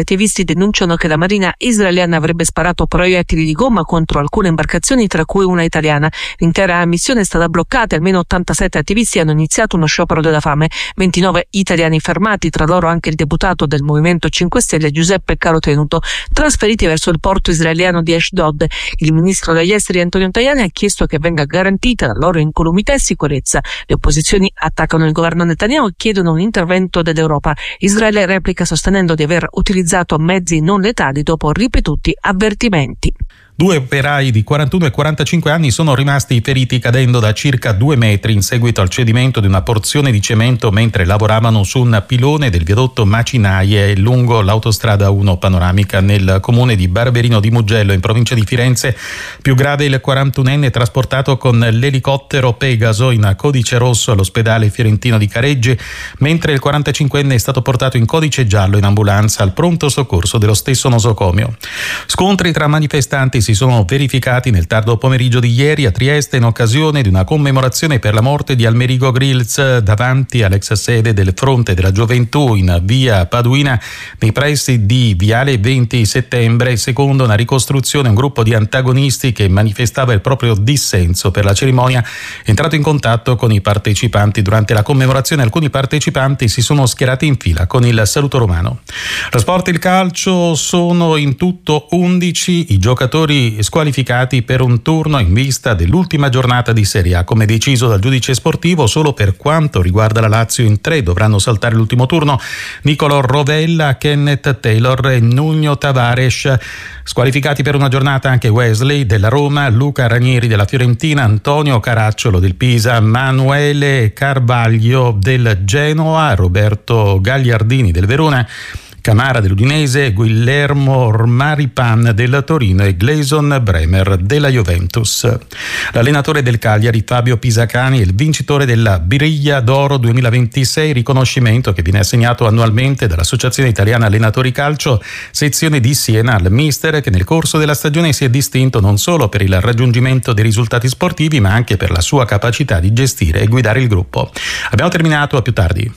attivisti denunciano che la marina israeliana avrebbe sparato proiettili di gomma contro alcune imbarcazioni, tra cui una italiana. L'intera missione è stata bloccata e almeno ottantasette attivisti hanno iniziato uno sciopero della fame. ventinove italiani fermati, tra loro anche il deputato del Movimento cinque Stelle Giuseppe Carotenuto, trasferiti verso il porto israeliano di Ashdod. Il ministro degli esteri Antonio Tajani ha chiesto che venga garantita la loro incolumità e sicurezza. Le opposizioni attaccano il governo Netanyahu e chiedono un intervento dell'Europa. Israele replica sostenendo di aver utilizzato mezzi non letali dopo ripetuti avvertimenti. Due operai di quarantuno e quarantacinque anni sono rimasti feriti cadendo da circa due metri in seguito al cedimento di una porzione di cemento mentre lavoravano su un pilone del viadotto Macinaie lungo l'autostrada uno panoramica nel comune di Barberino di Mugello in provincia di Firenze. Più grave il quarantunenne trasportato con l'elicottero Pegaso in codice rosso all'ospedale fiorentino di Careggi, mentre il quarantacinquenne è stato portato in codice giallo in ambulanza al pronto soccorso dello stesso nosocomio. Scontri tra manifestanti si sono verificati nel tardo pomeriggio di ieri a Trieste in occasione di una commemorazione per la morte di Almerico Grills davanti all'ex sede del Fronte della Gioventù in via Paduina nei pressi di Viale venti settembre. Secondo una ricostruzione, un gruppo di antagonisti che manifestava il proprio dissenso per la cerimonia è entrato in contatto con i partecipanti. Durante la commemorazione alcuni partecipanti si sono schierati in fila con il saluto romano. Lo sport e il calcio: sono in tutto undici i giocatori squalificati per un turno in vista dell'ultima giornata di Serie A. Come deciso dal giudice sportivo, solo per quanto riguarda la Lazio in tre dovranno saltare l'ultimo turno Nicolò Rovella, Kenneth Taylor e Nuno Tavares. Squalificati per una giornata anche Wesley della Roma, Luca Ranieri della Fiorentina, Antonio Caracciolo del Pisa, Manuele Carvaglio del Genoa, Roberto Gagliardini del Verona, Camara dell'Udinese, Guillermo Maripan del Torino e Gleison Bremer della Juventus. L'allenatore del Cagliari, Fabio Pisacani, è il vincitore della Biriglia d'Oro duemilaventisei, riconoscimento che viene assegnato annualmente dall'Associazione Italiana Allenatori Calcio, sezione di Siena, al mister che nel corso della stagione si è distinto non solo per il raggiungimento dei risultati sportivi, ma anche per la sua capacità di gestire e guidare il gruppo. Abbiamo terminato, a più tardi.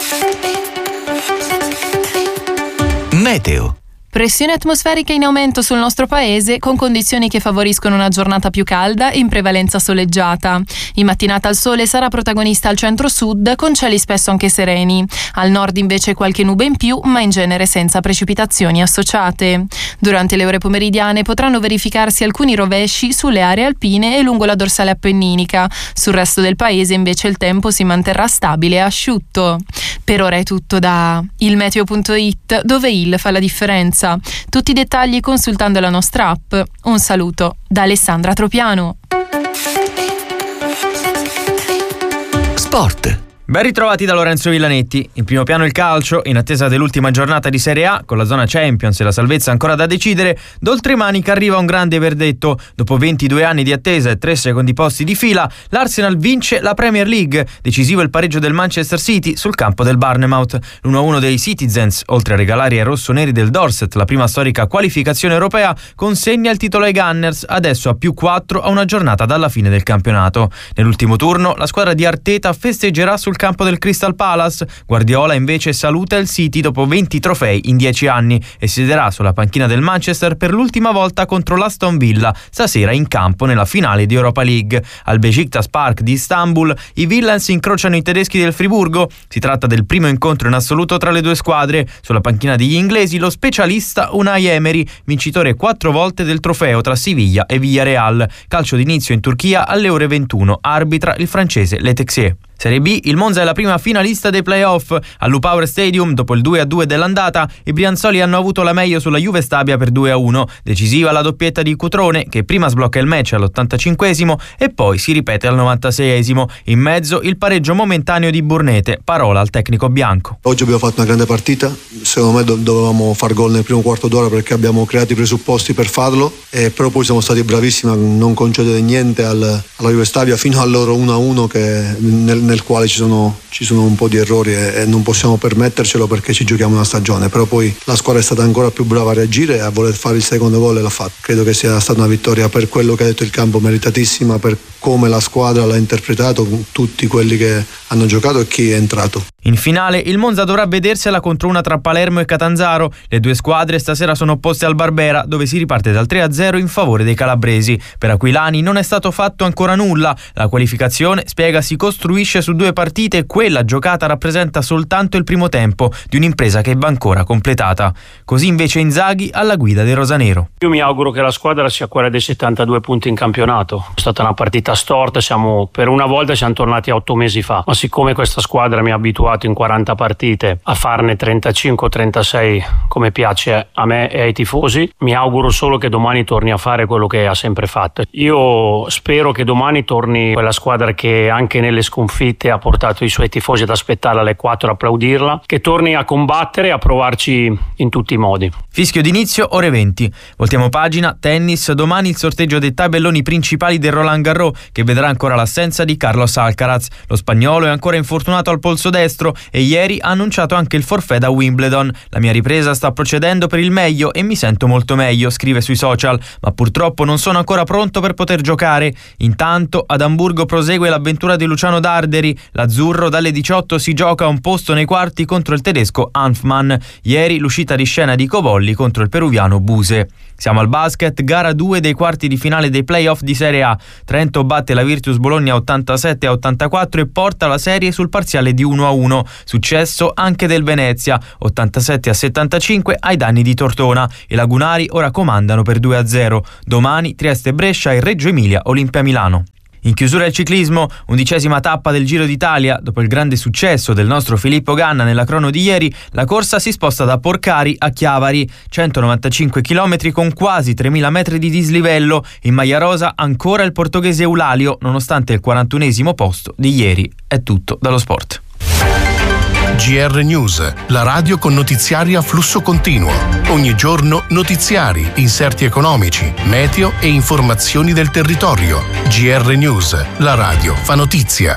Meteo. Pressione atmosferica in aumento sul nostro paese, con condizioni che favoriscono una giornata più calda e in prevalenza soleggiata. In mattinata il sole sarà protagonista al centro-sud, con cieli spesso anche sereni. Al nord invece qualche nube in più, ma in genere senza precipitazioni associate. Durante le ore pomeridiane potranno verificarsi alcuni rovesci sulle aree alpine e lungo la dorsale appenninica. Sul resto del paese invece il tempo si manterrà stabile e asciutto. Per ora è tutto da il meteo punto it, dove il fa la differenza. Tutti i dettagli consultando la nostra app. Un saluto da Alessandra Tropiano. Sport. Ben ritrovati da Lorenzo Villanetti. In primo piano il calcio, in attesa dell'ultima giornata di Serie A, con la zona Champions e la salvezza ancora da decidere, d'oltremanica arriva un grande verdetto. Dopo ventidue anni di attesa e tre secondi posti di fila, l'Arsenal vince la Premier League. Decisivo il pareggio del Manchester City sul campo del Bournemouth. l'uno a uno dei Citizens, oltre a regalare ai rossoneri del Dorset la prima storica qualificazione europea, consegna il titolo ai Gunners, adesso a più quattro a una giornata dalla fine del campionato. Nell'ultimo turno, la squadra di Arteta festeggerà sul campo del Crystal Palace. Guardiola invece saluta il City dopo venti trofei in dieci anni e siederà sulla panchina del Manchester per l'ultima volta contro l'Aston Villa, stasera in campo nella finale di Europa League. Al Beşiktaş Park di Istanbul i Villains incrociano i tedeschi del Friburgo. Si tratta del primo incontro in assoluto tra le due squadre. Sulla panchina degli inglesi lo specialista Unai Emery, vincitore quattro volte del trofeo tra Siviglia e Villarreal. Calcio d'inizio in Turchia alle ore ventuno, arbitra il francese Le Texier. Serie B, il Monza è la prima finalista dei playoff. All'U-Power Stadium, dopo il due a due dell'andata, i brianzoli hanno avuto la meglio sulla Juve Stabia per due a uno. Decisiva la doppietta di Cutrone, che prima sblocca il match all'ottantacinquesimo e poi si ripete al novantaseiesimo. In mezzo il pareggio momentaneo di Burnete, parola al tecnico bianco. Oggi abbiamo fatto una grande partita, secondo me dovevamo far gol nel primo quarto d'ora perché abbiamo creato i presupposti per farlo, e però poi siamo stati bravissimi a non concedere niente al, alla Juve Stabia fino al loro uno a uno, che nel nel quale ci sono, ci sono un po' di errori e, e non possiamo permettercelo perché ci giochiamo una stagione. Però poi la squadra è stata ancora più brava a reagire e a voler fare il secondo gol e l'ha fatto. Credo che sia stata una vittoria, per quello che ha detto il campo, meritatissima, per come la squadra l'ha interpretato, tutti quelli che hanno giocato e chi è entrato. In finale il Monza dovrà vedersela contro una tra Palermo e Catanzaro. Le due squadre stasera sono opposte al Barbera, dove si riparte dal tre a zero in favore dei calabresi. Per Aquilani non è stato fatto ancora nulla. La qualificazione, spiega, si costruisce su due partite e quella giocata rappresenta soltanto il primo tempo di un'impresa che va ancora completata. Così invece Inzaghi alla guida del rosanero. Io mi auguro che la squadra sia quella dei settantadue punti in campionato. È stata una partita storta, siamo per una volta siamo tornati a otto mesi fa, ma siccome questa squadra mi ha abituato in quaranta partite a farne trentacinque o trentasei come piace a me e ai tifosi, mi auguro solo che domani torni a fare quello che ha sempre fatto. Io spero che domani torni quella squadra che anche nelle sconfitte ha portato i suoi tifosi ad aspettare alle quattro a applaudirla, che torni a combattere e a provarci in tutti i modi. Fischio d'inizio ore venti. Voltiamo pagina, tennis, domani il sorteggio dei tabelloni principali del Roland Garros, che vedrà ancora l'assenza di Carlos Alcaraz. Lo spagnolo è ancora infortunato al polso destro e ieri ha annunciato anche il forfait da Wimbledon. La mia ripresa sta procedendo per il meglio e mi sento molto meglio, scrive sui social, ma purtroppo non sono ancora pronto per poter giocare. Intanto ad Amburgo prosegue l'avventura di Luciano Darderi. L'azzurro dalle diciotto si gioca un posto nei quarti contro il tedesco Hanfmann. Ieri l'uscita di scena di Cobolli contro il peruviano Buse. Siamo al basket, gara due dei quarti di finale dei playoff di Serie A. Trento batte la Virtus Bologna ottantasette a ottantaquattro e porta la serie sul parziale di uno a uno. Successo anche del Venezia, ottantasette a settantacinque ai danni di Tortona. I lagunari ora comandano per due a zero. Domani Trieste Brescia e Reggio Emilia Olimpia Milano. In chiusura il ciclismo, undicesima tappa del Giro d'Italia. Dopo il grande successo del nostro Filippo Ganna nella crono di ieri, la corsa si sposta da Porcari a Chiavari, centonovantacinque chilometri con quasi tremila metri di dislivello. In maglia rosa ancora il portoghese Eulalio, nonostante il quarantunesimo posto di ieri. È tutto dallo sport. G R News, la radio con notiziari a flusso continuo. Ogni giorno notiziari, inserti economici, meteo e informazioni del territorio. G R News, la radio fa notizia.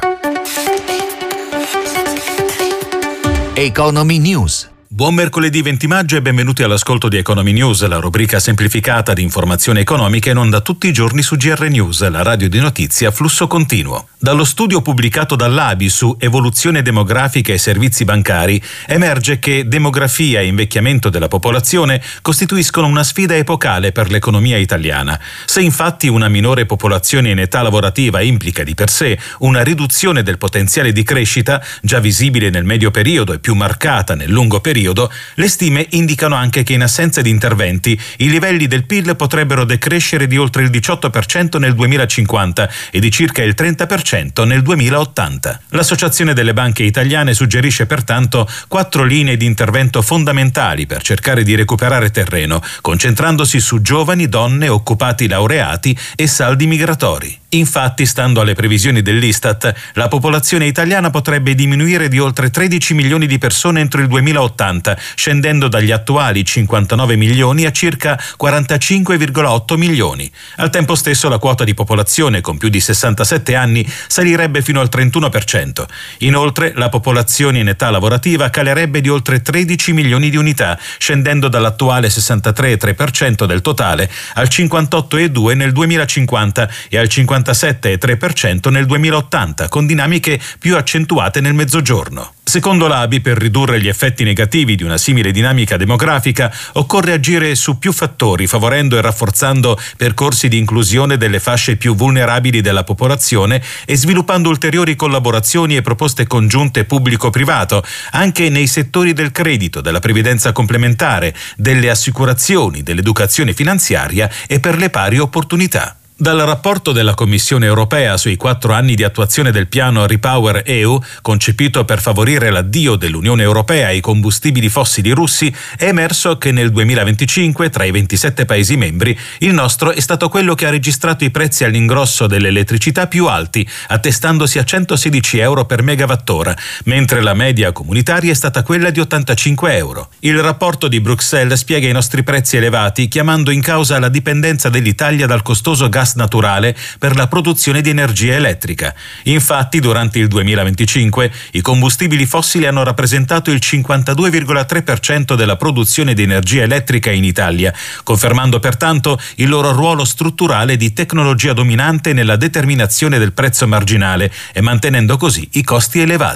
Economy News. Buon mercoledì venti maggio e benvenuti all'ascolto di Economy News, la rubrica semplificata di informazioni economiche in onda tutti i giorni su G R News, la radio di notizie a flusso continuo. Dallo studio pubblicato dall'A B I su evoluzione demografica e servizi bancari emerge che demografia e invecchiamento della popolazione costituiscono una sfida epocale per l'economia italiana. Se infatti una minore popolazione in età lavorativa implica di per sé una riduzione del potenziale di crescita, già visibile nel medio periodo e più marcata nel lungo periodo, le stime indicano anche che in assenza di interventi i livelli del P I L potrebbero decrescere di oltre il diciotto per cento nel duemilacinquanta e di circa il trenta per cento nel duemilaottanta. L'Associazione delle Banche Italiane suggerisce pertanto quattro linee di intervento fondamentali per cercare di recuperare terreno, concentrandosi su giovani, donne, occupati laureati e saldi migratori. Infatti, stando alle previsioni dell'Istat, la popolazione italiana potrebbe diminuire di oltre tredici milioni di persone entro il duemilaottanta, scendendo dagli attuali cinquantanove milioni a circa quarantacinque virgola otto milioni. Al tempo stesso la quota di popolazione con più di sessantasette anni salirebbe fino al trentuno per cento. Inoltre, la popolazione in età lavorativa calerebbe di oltre tredici milioni di unità, scendendo dall'attuale sessantatré virgola tre per cento del totale al cinquantotto virgola due per cento nel duemilacinquanta e al cinquantasette virgola tre per cento nel duemilaottanta, con dinamiche più accentuate nel mezzogiorno. Secondo l'A B I, per ridurre gli effetti negativi di una simile dinamica demografica, occorre agire su più fattori, favorendo e rafforzando percorsi di inclusione delle fasce più vulnerabili della popolazione e sviluppando ulteriori collaborazioni e proposte congiunte pubblico-privato, anche nei settori del credito, della previdenza complementare, delle assicurazioni, dell'educazione finanziaria e per le pari opportunità. Dal rapporto della Commissione europea sui quattro anni di attuazione del piano Repower E U, concepito per favorire l'addio dell'Unione Europea ai combustibili fossili russi, è emerso che nel duemilaventicinque, tra i ventisette Paesi membri, il nostro è stato quello che ha registrato i prezzi all'ingrosso dell'elettricità più alti, attestandosi a centosedici euro per megawattora, mentre la media comunitaria è stata quella di ottantacinque euro. Il rapporto di Bruxelles spiega i nostri prezzi elevati, chiamando in causa la dipendenza dell'Italia dal costoso gas naturale per la produzione di energia elettrica. Infatti, durante il duemilaventicinque i combustibili fossili hanno rappresentato il cinquantadue virgola tre per cento della produzione di energia elettrica in Italia, confermando pertanto il loro ruolo strutturale di tecnologia dominante nella determinazione del prezzo marginale e mantenendo così i costi elevati.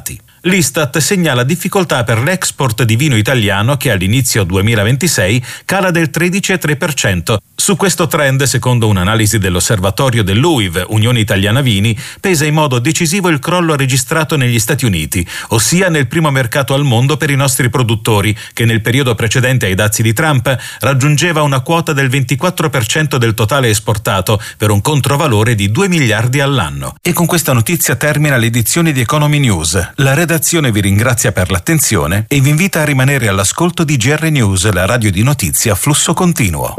L'Istat segnala difficoltà per l'export di vino italiano che all'inizio duemilaventisei cala del tredici virgola tre per cento. Su questo trend, secondo un'analisi dell'osservatorio dell'U I V, Unione Italiana Vini, pesa in modo decisivo il crollo registrato negli Stati Uniti, ossia nel primo mercato al mondo per i nostri produttori, che nel periodo precedente ai dazi di Trump raggiungeva una quota del ventiquattro per cento del totale esportato, per un controvalore di due miliardi all'anno. E con questa notizia termina l'edizione di Economy News. La redazione vi ringrazia per l'attenzione e vi invita a rimanere all'ascolto di G R News, la radio di notizie a flusso continuo.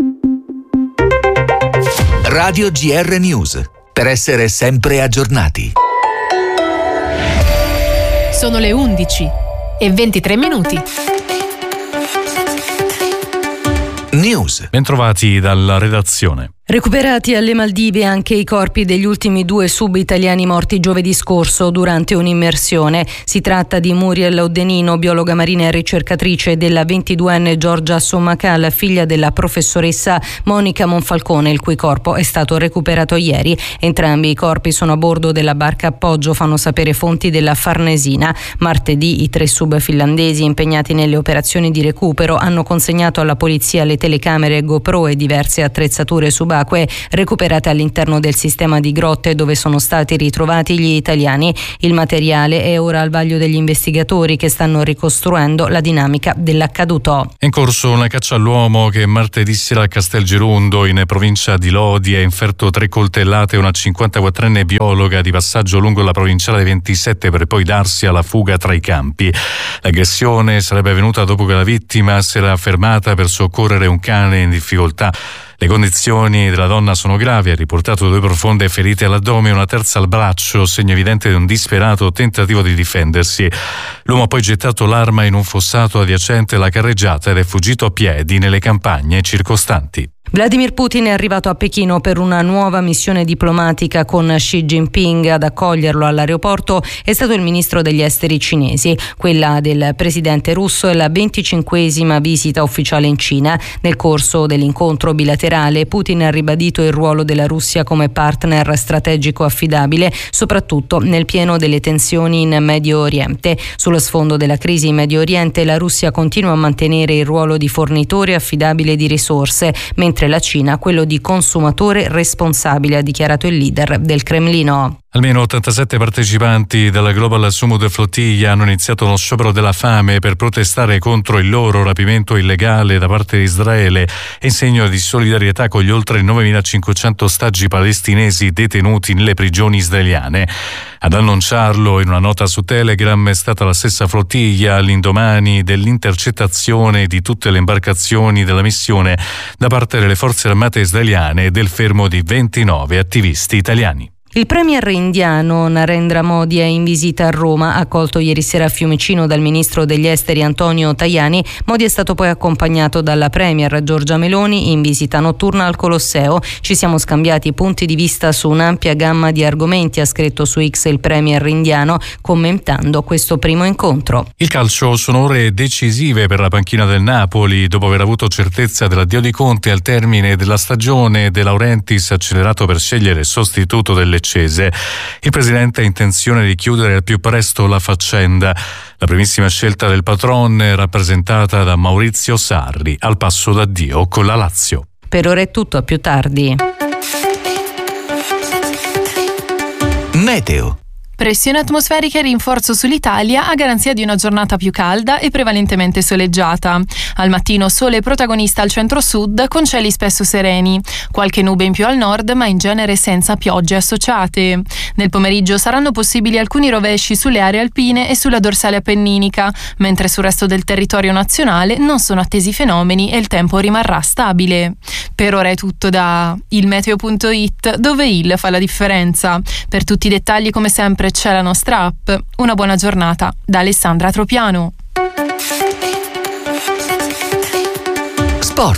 Radio G R News, per essere sempre aggiornati. Sono le undici e ventitré minuti. News. Bentrovati dalla redazione. Recuperati alle Maldive anche i corpi degli ultimi due sub-italiani morti giovedì scorso durante un'immersione. Si tratta di Muriel Odenino, biologa marina e ricercatrice, e della ventiduenne Giorgia Sommacal, figlia della professoressa Monica Monfalcone, il cui corpo è stato recuperato ieri. Entrambi i corpi sono a bordo della barca appoggio, fanno sapere fonti della Farnesina. Martedì i tre sub finlandesi impegnati nelle operazioni di recupero hanno consegnato alla polizia le telecamere GoPro e diverse attrezzature subacquee recuperate all'interno del sistema di grotte dove sono stati ritrovati gli italiani. Il materiale è ora al vaglio degli investigatori che stanno ricostruendo la dinamica dell'accaduto. È in corso una caccia all'uomo che martedì sera a Castelgerundo, in provincia di Lodi, ha inferto tre coltellate a una cinquantaquattrenne biologa di passaggio lungo la provinciale ventisette per poi darsi alla fuga tra i campi. L'aggressione sarebbe avvenuta dopo che la vittima si era fermata per soccorrere un cane in difficoltà. Le condizioni della donna sono gravi, ha riportato due profonde ferite all'addome e una terza al braccio, segno evidente di un disperato tentativo di difendersi. L'uomo ha poi gettato l'arma in un fossato adiacente alla carreggiata ed è fuggito a piedi nelle campagne circostanti. Vladimir Putin è arrivato a Pechino per una nuova missione diplomatica con Xi Jinping. Ad accoglierlo all'aeroporto è stato il ministro degli esteri cinesi. Quella del presidente russo è la venticinquesima visita ufficiale in Cina. Nel corso dell'incontro bilaterale Putin ha ribadito il ruolo della Russia come partner strategico affidabile, soprattutto nel pieno delle tensioni in Medio Oriente. Sullo sfondo della crisi in Medio Oriente la Russia continua a mantenere il ruolo di fornitore affidabile di risorse, mentre la Cina quello di consumatore responsabile, ha dichiarato il leader del Cremlino. Almeno ottantasette partecipanti della Global Summit Flottiglia hanno iniziato uno sciopero della fame per protestare contro il loro rapimento illegale da parte di Israele e in segno di solidarietà con gli oltre novemilacinquecento ostaggi palestinesi detenuti nelle prigioni israeliane. Ad annunciarlo in una nota su Telegram è stata la stessa flottiglia all'indomani dell'intercettazione di tutte le imbarcazioni della missione da parte delle forze armate israeliane e del fermo di ventinove attivisti italiani. Il premier indiano Narendra Modi è in visita a Roma, accolto ieri sera a Fiumicino dal ministro degli esteri Antonio Tajani. Modi è stato poi accompagnato dalla premier Giorgia Meloni in visita notturna al Colosseo. Ci siamo scambiati punti di vista su un'ampia gamma di argomenti, ha scritto su X il premier indiano, commentando questo primo incontro. Il calcio sono ore decisive per la panchina del Napoli. Dopo aver avuto certezza dell'addio di Conte al termine della stagione, De Laurentiis ha accelerato per scegliere il sostituto del Leccese. Il presidente ha intenzione di chiudere al più presto la faccenda. La primissima scelta del patron è rappresentata da Maurizio Sarri, al passo d'addio con la Lazio. Per ora è tutto, a più tardi. Meteo. Pressione atmosferica e rinforzo sull'Italia a garanzia di una giornata più calda e prevalentemente soleggiata. Al mattino sole protagonista al centro-sud con cieli spesso sereni. Qualche nube in più al nord, ma in genere senza piogge associate. Nel pomeriggio saranno possibili alcuni rovesci sulle aree alpine e sulla dorsale appenninica, mentre sul resto del territorio nazionale non sono attesi fenomeni e il tempo rimarrà stabile. Per ora è tutto da il meteo punto it, dove il fa la differenza. Per tutti i dettagli, come sempre, c'è la nostra app. Una buona giornata da Alessandra Tropiano. Sport.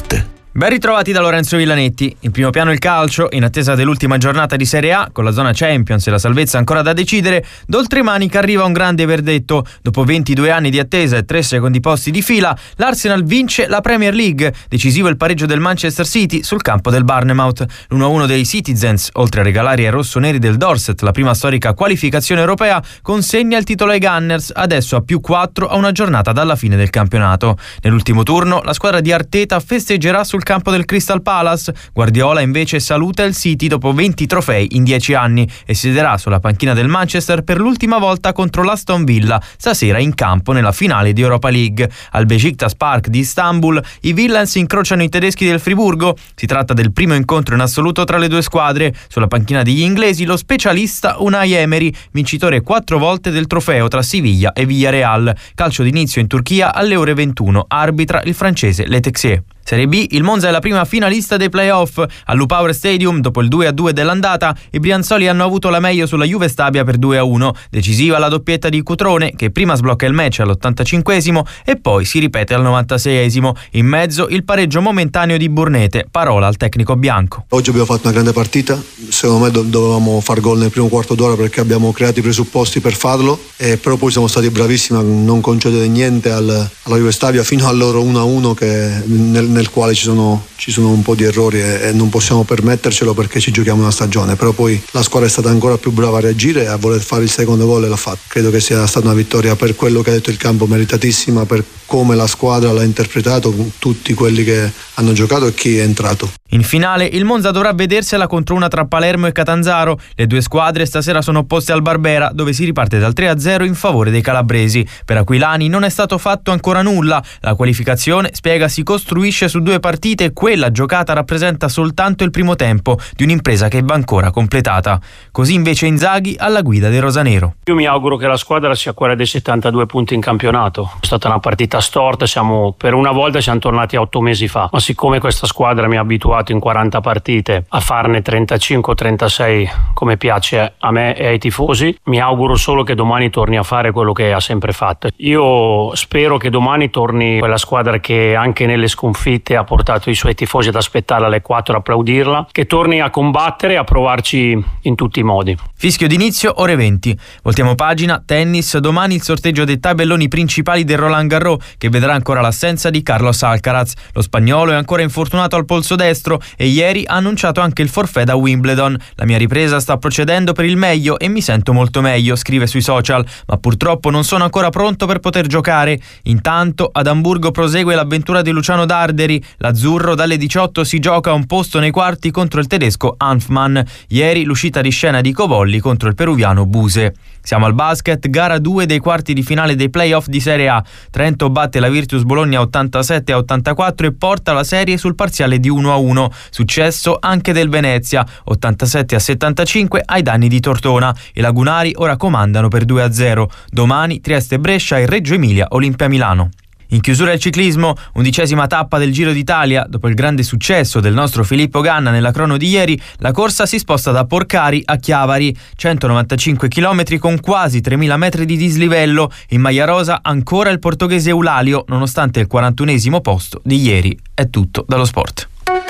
Ben ritrovati da Lorenzo Villanetti. In primo piano il calcio, in attesa dell'ultima giornata di Serie A, con la zona Champions e la salvezza ancora da decidere, d'oltremanica arriva un grande verdetto. Dopo ventidue anni di attesa e tre secondi posti di fila, l'Arsenal vince la Premier League. Decisivo il pareggio del Manchester City sul campo del Bournemouth. l'uno a uno dei Citizens, oltre a regalare ai rossoneri del Dorset la prima storica qualificazione europea, consegna il titolo ai Gunners, adesso a più quattro a una giornata dalla fine del campionato. Nell'ultimo turno, la squadra di Arteta festeggerà sul campo del Crystal Palace. Guardiola invece saluta il City dopo venti trofei in dieci anni e siederà sulla panchina del Manchester per l'ultima volta contro l'Aston Villa, stasera in campo nella finale di Europa League. Al Beşiktaş Park di Istanbul i Villains incrociano i tedeschi del Friburgo. Si tratta del primo incontro in assoluto tra le due squadre. Sulla panchina degli inglesi lo specialista Unai Emery, vincitore quattro volte del trofeo tra Siviglia e Villarreal. Calcio d'inizio in Turchia alle ore ventuno, arbitra il francese Le Texier. Serie B, il Monza è la prima finalista dei playoff. All'U-Power Stadium, dopo il due a due dell'andata, i brianzoli hanno avuto la meglio sulla Juve Stabia per due a uno. Decisiva la doppietta di Cutrone, che prima sblocca il match all'ottantacinquesimo e poi si ripete al novantaseiesimo. In mezzo il pareggio momentaneo di Burnete, parola al tecnico bianco. Oggi abbiamo fatto una grande partita, secondo me do- dovevamo far gol nel primo quarto d'ora perché abbiamo creato i presupposti per farlo, e però poi siamo stati bravissimi a non concedere niente al, alla Juve Stabia fino al loro uno a uno, che nel nel quale ci sono, ci sono un po' di errori e, e non possiamo permettercelo perché ci giochiamo una stagione. Però poi la squadra è stata ancora più brava a reagire e a voler fare il secondo gol e l'ha fatto. Credo che sia stata una vittoria, per quello che ha detto il campo, meritatissima, per come la squadra l'ha interpretato, tutti quelli che hanno giocato e chi è entrato. In finale il Monza dovrà vedersela contro una tra Palermo e Catanzaro. Le due squadre stasera sono opposte al Barbera, dove si riparte dal tre a zero in favore dei calabresi. Per Aquilani non è stato fatto ancora nulla. La qualificazione, spiega, si costruisce su due partite e quella giocata rappresenta soltanto il primo tempo di un'impresa che va ancora completata. Così invece Inzaghi alla guida del rosanero. Io mi auguro che la squadra sia quella dei settantadue punti in campionato. È stata una partita storta, siamo per una volta siamo tornati a otto mesi fa, ma siccome questa squadra mi ha abituato in quaranta partite a farne trentacinque o trentasei come piace a me e ai tifosi, mi auguro solo che domani torni a fare quello che ha sempre fatto. Io spero che domani torni quella squadra che anche nelle sconfitte ha portato i suoi tifosi ad aspettarla alle quattro, a applaudirla, che torni a combattere e a provarci in tutti i modi. Fischio d'inizio ore venti. Voltiamo pagina, tennis, domani il sorteggio dei tabelloni principali del Roland Garros, che vedrà ancora l'assenza di Carlos Alcaraz. Lo spagnolo è ancora infortunato al polso destro e ieri ha annunciato anche il forfait da Wimbledon. La mia ripresa sta procedendo per il meglio e mi sento molto meglio, scrive sui social, ma purtroppo non sono ancora pronto per poter giocare. Intanto ad Amburgo prosegue l'avventura di Luciano Darderi. L'azzurro dalle diciotto si gioca un posto nei quarti contro il tedesco Hanfmann. Ieri l'uscita di scena di Cobolli contro il peruviano Buse. Siamo al basket, gara due dei quarti di finale dei playoff di Serie A. Trento batte la Virtus Bologna ottantasette a ottantaquattro e porta la serie sul parziale di uno a uno. Successo anche del Venezia, ottantasette a settantacinque ai danni di Tortona. I lagunari ora comandano per due a zero. Domani Trieste Brescia e Reggio Emilia Olimpia Milano. In chiusura il ciclismo, undicesima tappa del Giro d'Italia. Dopo il grande successo del nostro Filippo Ganna nella crono di ieri, la corsa si sposta da Porcari a Chiavari, centonovantacinque chilometri con quasi tremila metri di dislivello. In maglia rosa ancora il portoghese Eulalio, nonostante il quarantunesimo posto di ieri. È tutto dallo sport.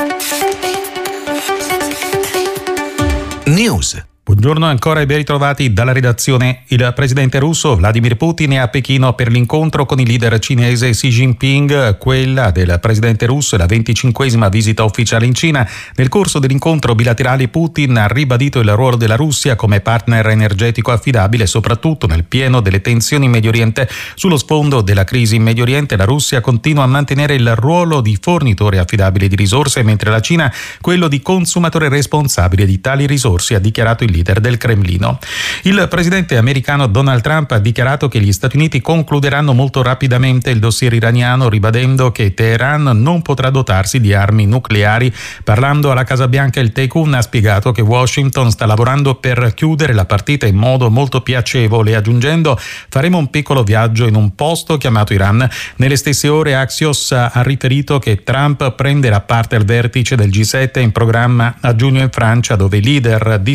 News. Buongiorno ancora e ben ritrovati dalla redazione. Il presidente russo Vladimir Putin è a Pechino per l'incontro con il leader cinese Xi Jinping. Quella del presidente russo è la venticinquesima visita ufficiale in Cina. Nel corso dell'incontro bilaterale Putin ha ribadito il ruolo della Russia come partner energetico affidabile, soprattutto nel pieno delle tensioni in Medio Oriente. Sullo sfondo della crisi in Medio Oriente la Russia continua a mantenere il ruolo di fornitore affidabile di risorse, mentre la Cina quello di consumatore responsabile di tali risorse, ha dichiarato il leader del Cremlino. Il presidente americano Donald Trump ha dichiarato che gli Stati Uniti concluderanno molto rapidamente il dossier iraniano, ribadendo che Teheran non potrà dotarsi di armi nucleari. Parlando alla Casa Bianca, il Tycoon ha spiegato che Washington sta lavorando per chiudere la partita in modo molto piacevole, aggiungendo: faremo un piccolo viaggio in un posto chiamato Iran. Nelle stesse ore Axios ha riferito che Trump prenderà parte al vertice del G sette in programma a giugno in Francia, dove i leader discuteranno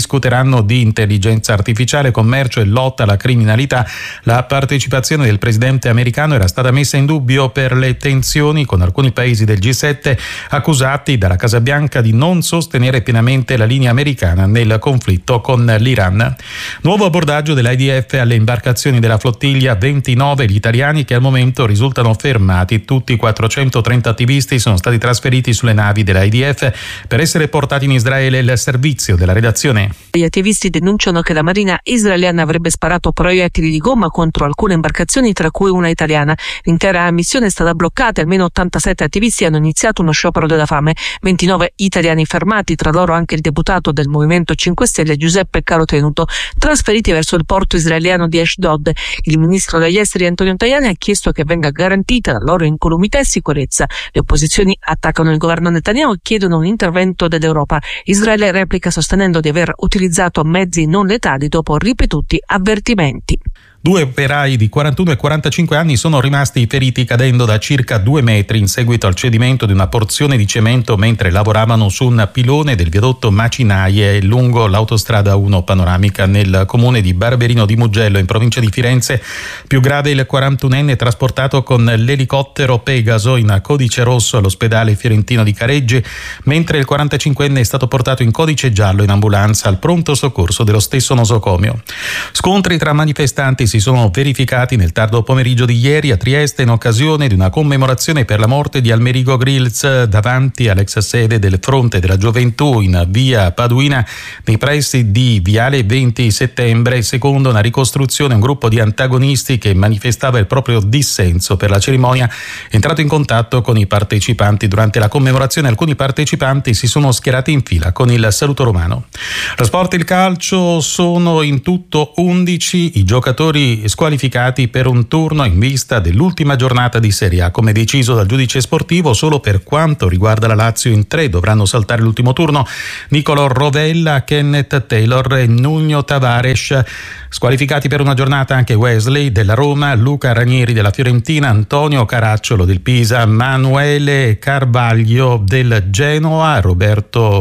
anno di intelligenza artificiale, commercio e lotta alla criminalità, la partecipazione del presidente americano era stata messa in dubbio per le tensioni con alcuni paesi del G sette accusati dalla Casa Bianca di non sostenere pienamente la linea americana nel conflitto con l'Iran. Nuovo abbordaggio dell'I D F alle imbarcazioni della flottiglia, ventinove gli italiani che al momento risultano fermati. Tutti i quattrocentotrenta attivisti sono stati trasferiti sulle navi dell'I D F per essere portati in Israele. Il servizio della redazione. Gli attivisti denunciano che la marina israeliana avrebbe sparato proiettili di gomma contro alcune imbarcazioni, tra cui una italiana. L'intera missione è stata bloccata e almeno ottantasette attivisti hanno iniziato uno sciopero della fame. ventinove italiani fermati, tra loro anche il deputato del Movimento cinque Stelle Giuseppe Carotenuto, trasferiti verso il porto israeliano di Ashdod. Il ministro degli esteri Antonio Tajani ha chiesto che venga garantita la loro incolumità e sicurezza. Le opposizioni attaccano il governo Netanyahu e chiedono un intervento dell'Europa. Israele replica sostenendo di aver utilizzato mezzi non letali dopo ripetuti avvertimenti. Due operai di quarantuno e quarantacinque anni sono rimasti feriti cadendo da circa due metri in seguito al cedimento di una porzione di cemento mentre lavoravano su un pilone del viadotto Macinaie lungo l'autostrada uno panoramica nel comune di Barberino di Mugello in provincia di Firenze. Più grave il quarantunenne trasportato con l'elicottero Pegaso in codice rosso all'ospedale fiorentino di Careggi, mentre il quarantacinquenne è stato portato in codice giallo in ambulanza al pronto soccorso dello stesso nosocomio. Scontri tra manifestanti si sono verificati nel tardo pomeriggio di ieri a Trieste in occasione di una commemorazione per la morte di Almerico Grills davanti all'ex sede del Fronte della Gioventù in via Paduina nei pressi di Viale venti settembre. Secondo una ricostruzione, un gruppo di antagonisti che manifestava il proprio dissenso per la cerimonia è entrato in contatto con i partecipanti. Durante la commemorazione alcuni partecipanti si sono schierati in fila con il saluto romano. Lo sport e il calcio: sono in tutto undici i giocatori squalificati per un turno in vista dell'ultima giornata di Serie A. Come deciso dal giudice sportivo, solo per quanto riguarda la Lazio in tre dovranno saltare l'ultimo turno Nicolò Rovella, Kenneth Taylor e Nuno Tavares. Squalificati per una giornata anche Wesley della Roma, Luca Ranieri della Fiorentina, Antonio Caracciolo del Pisa, Manuele Carvaglio del Genoa, Roberto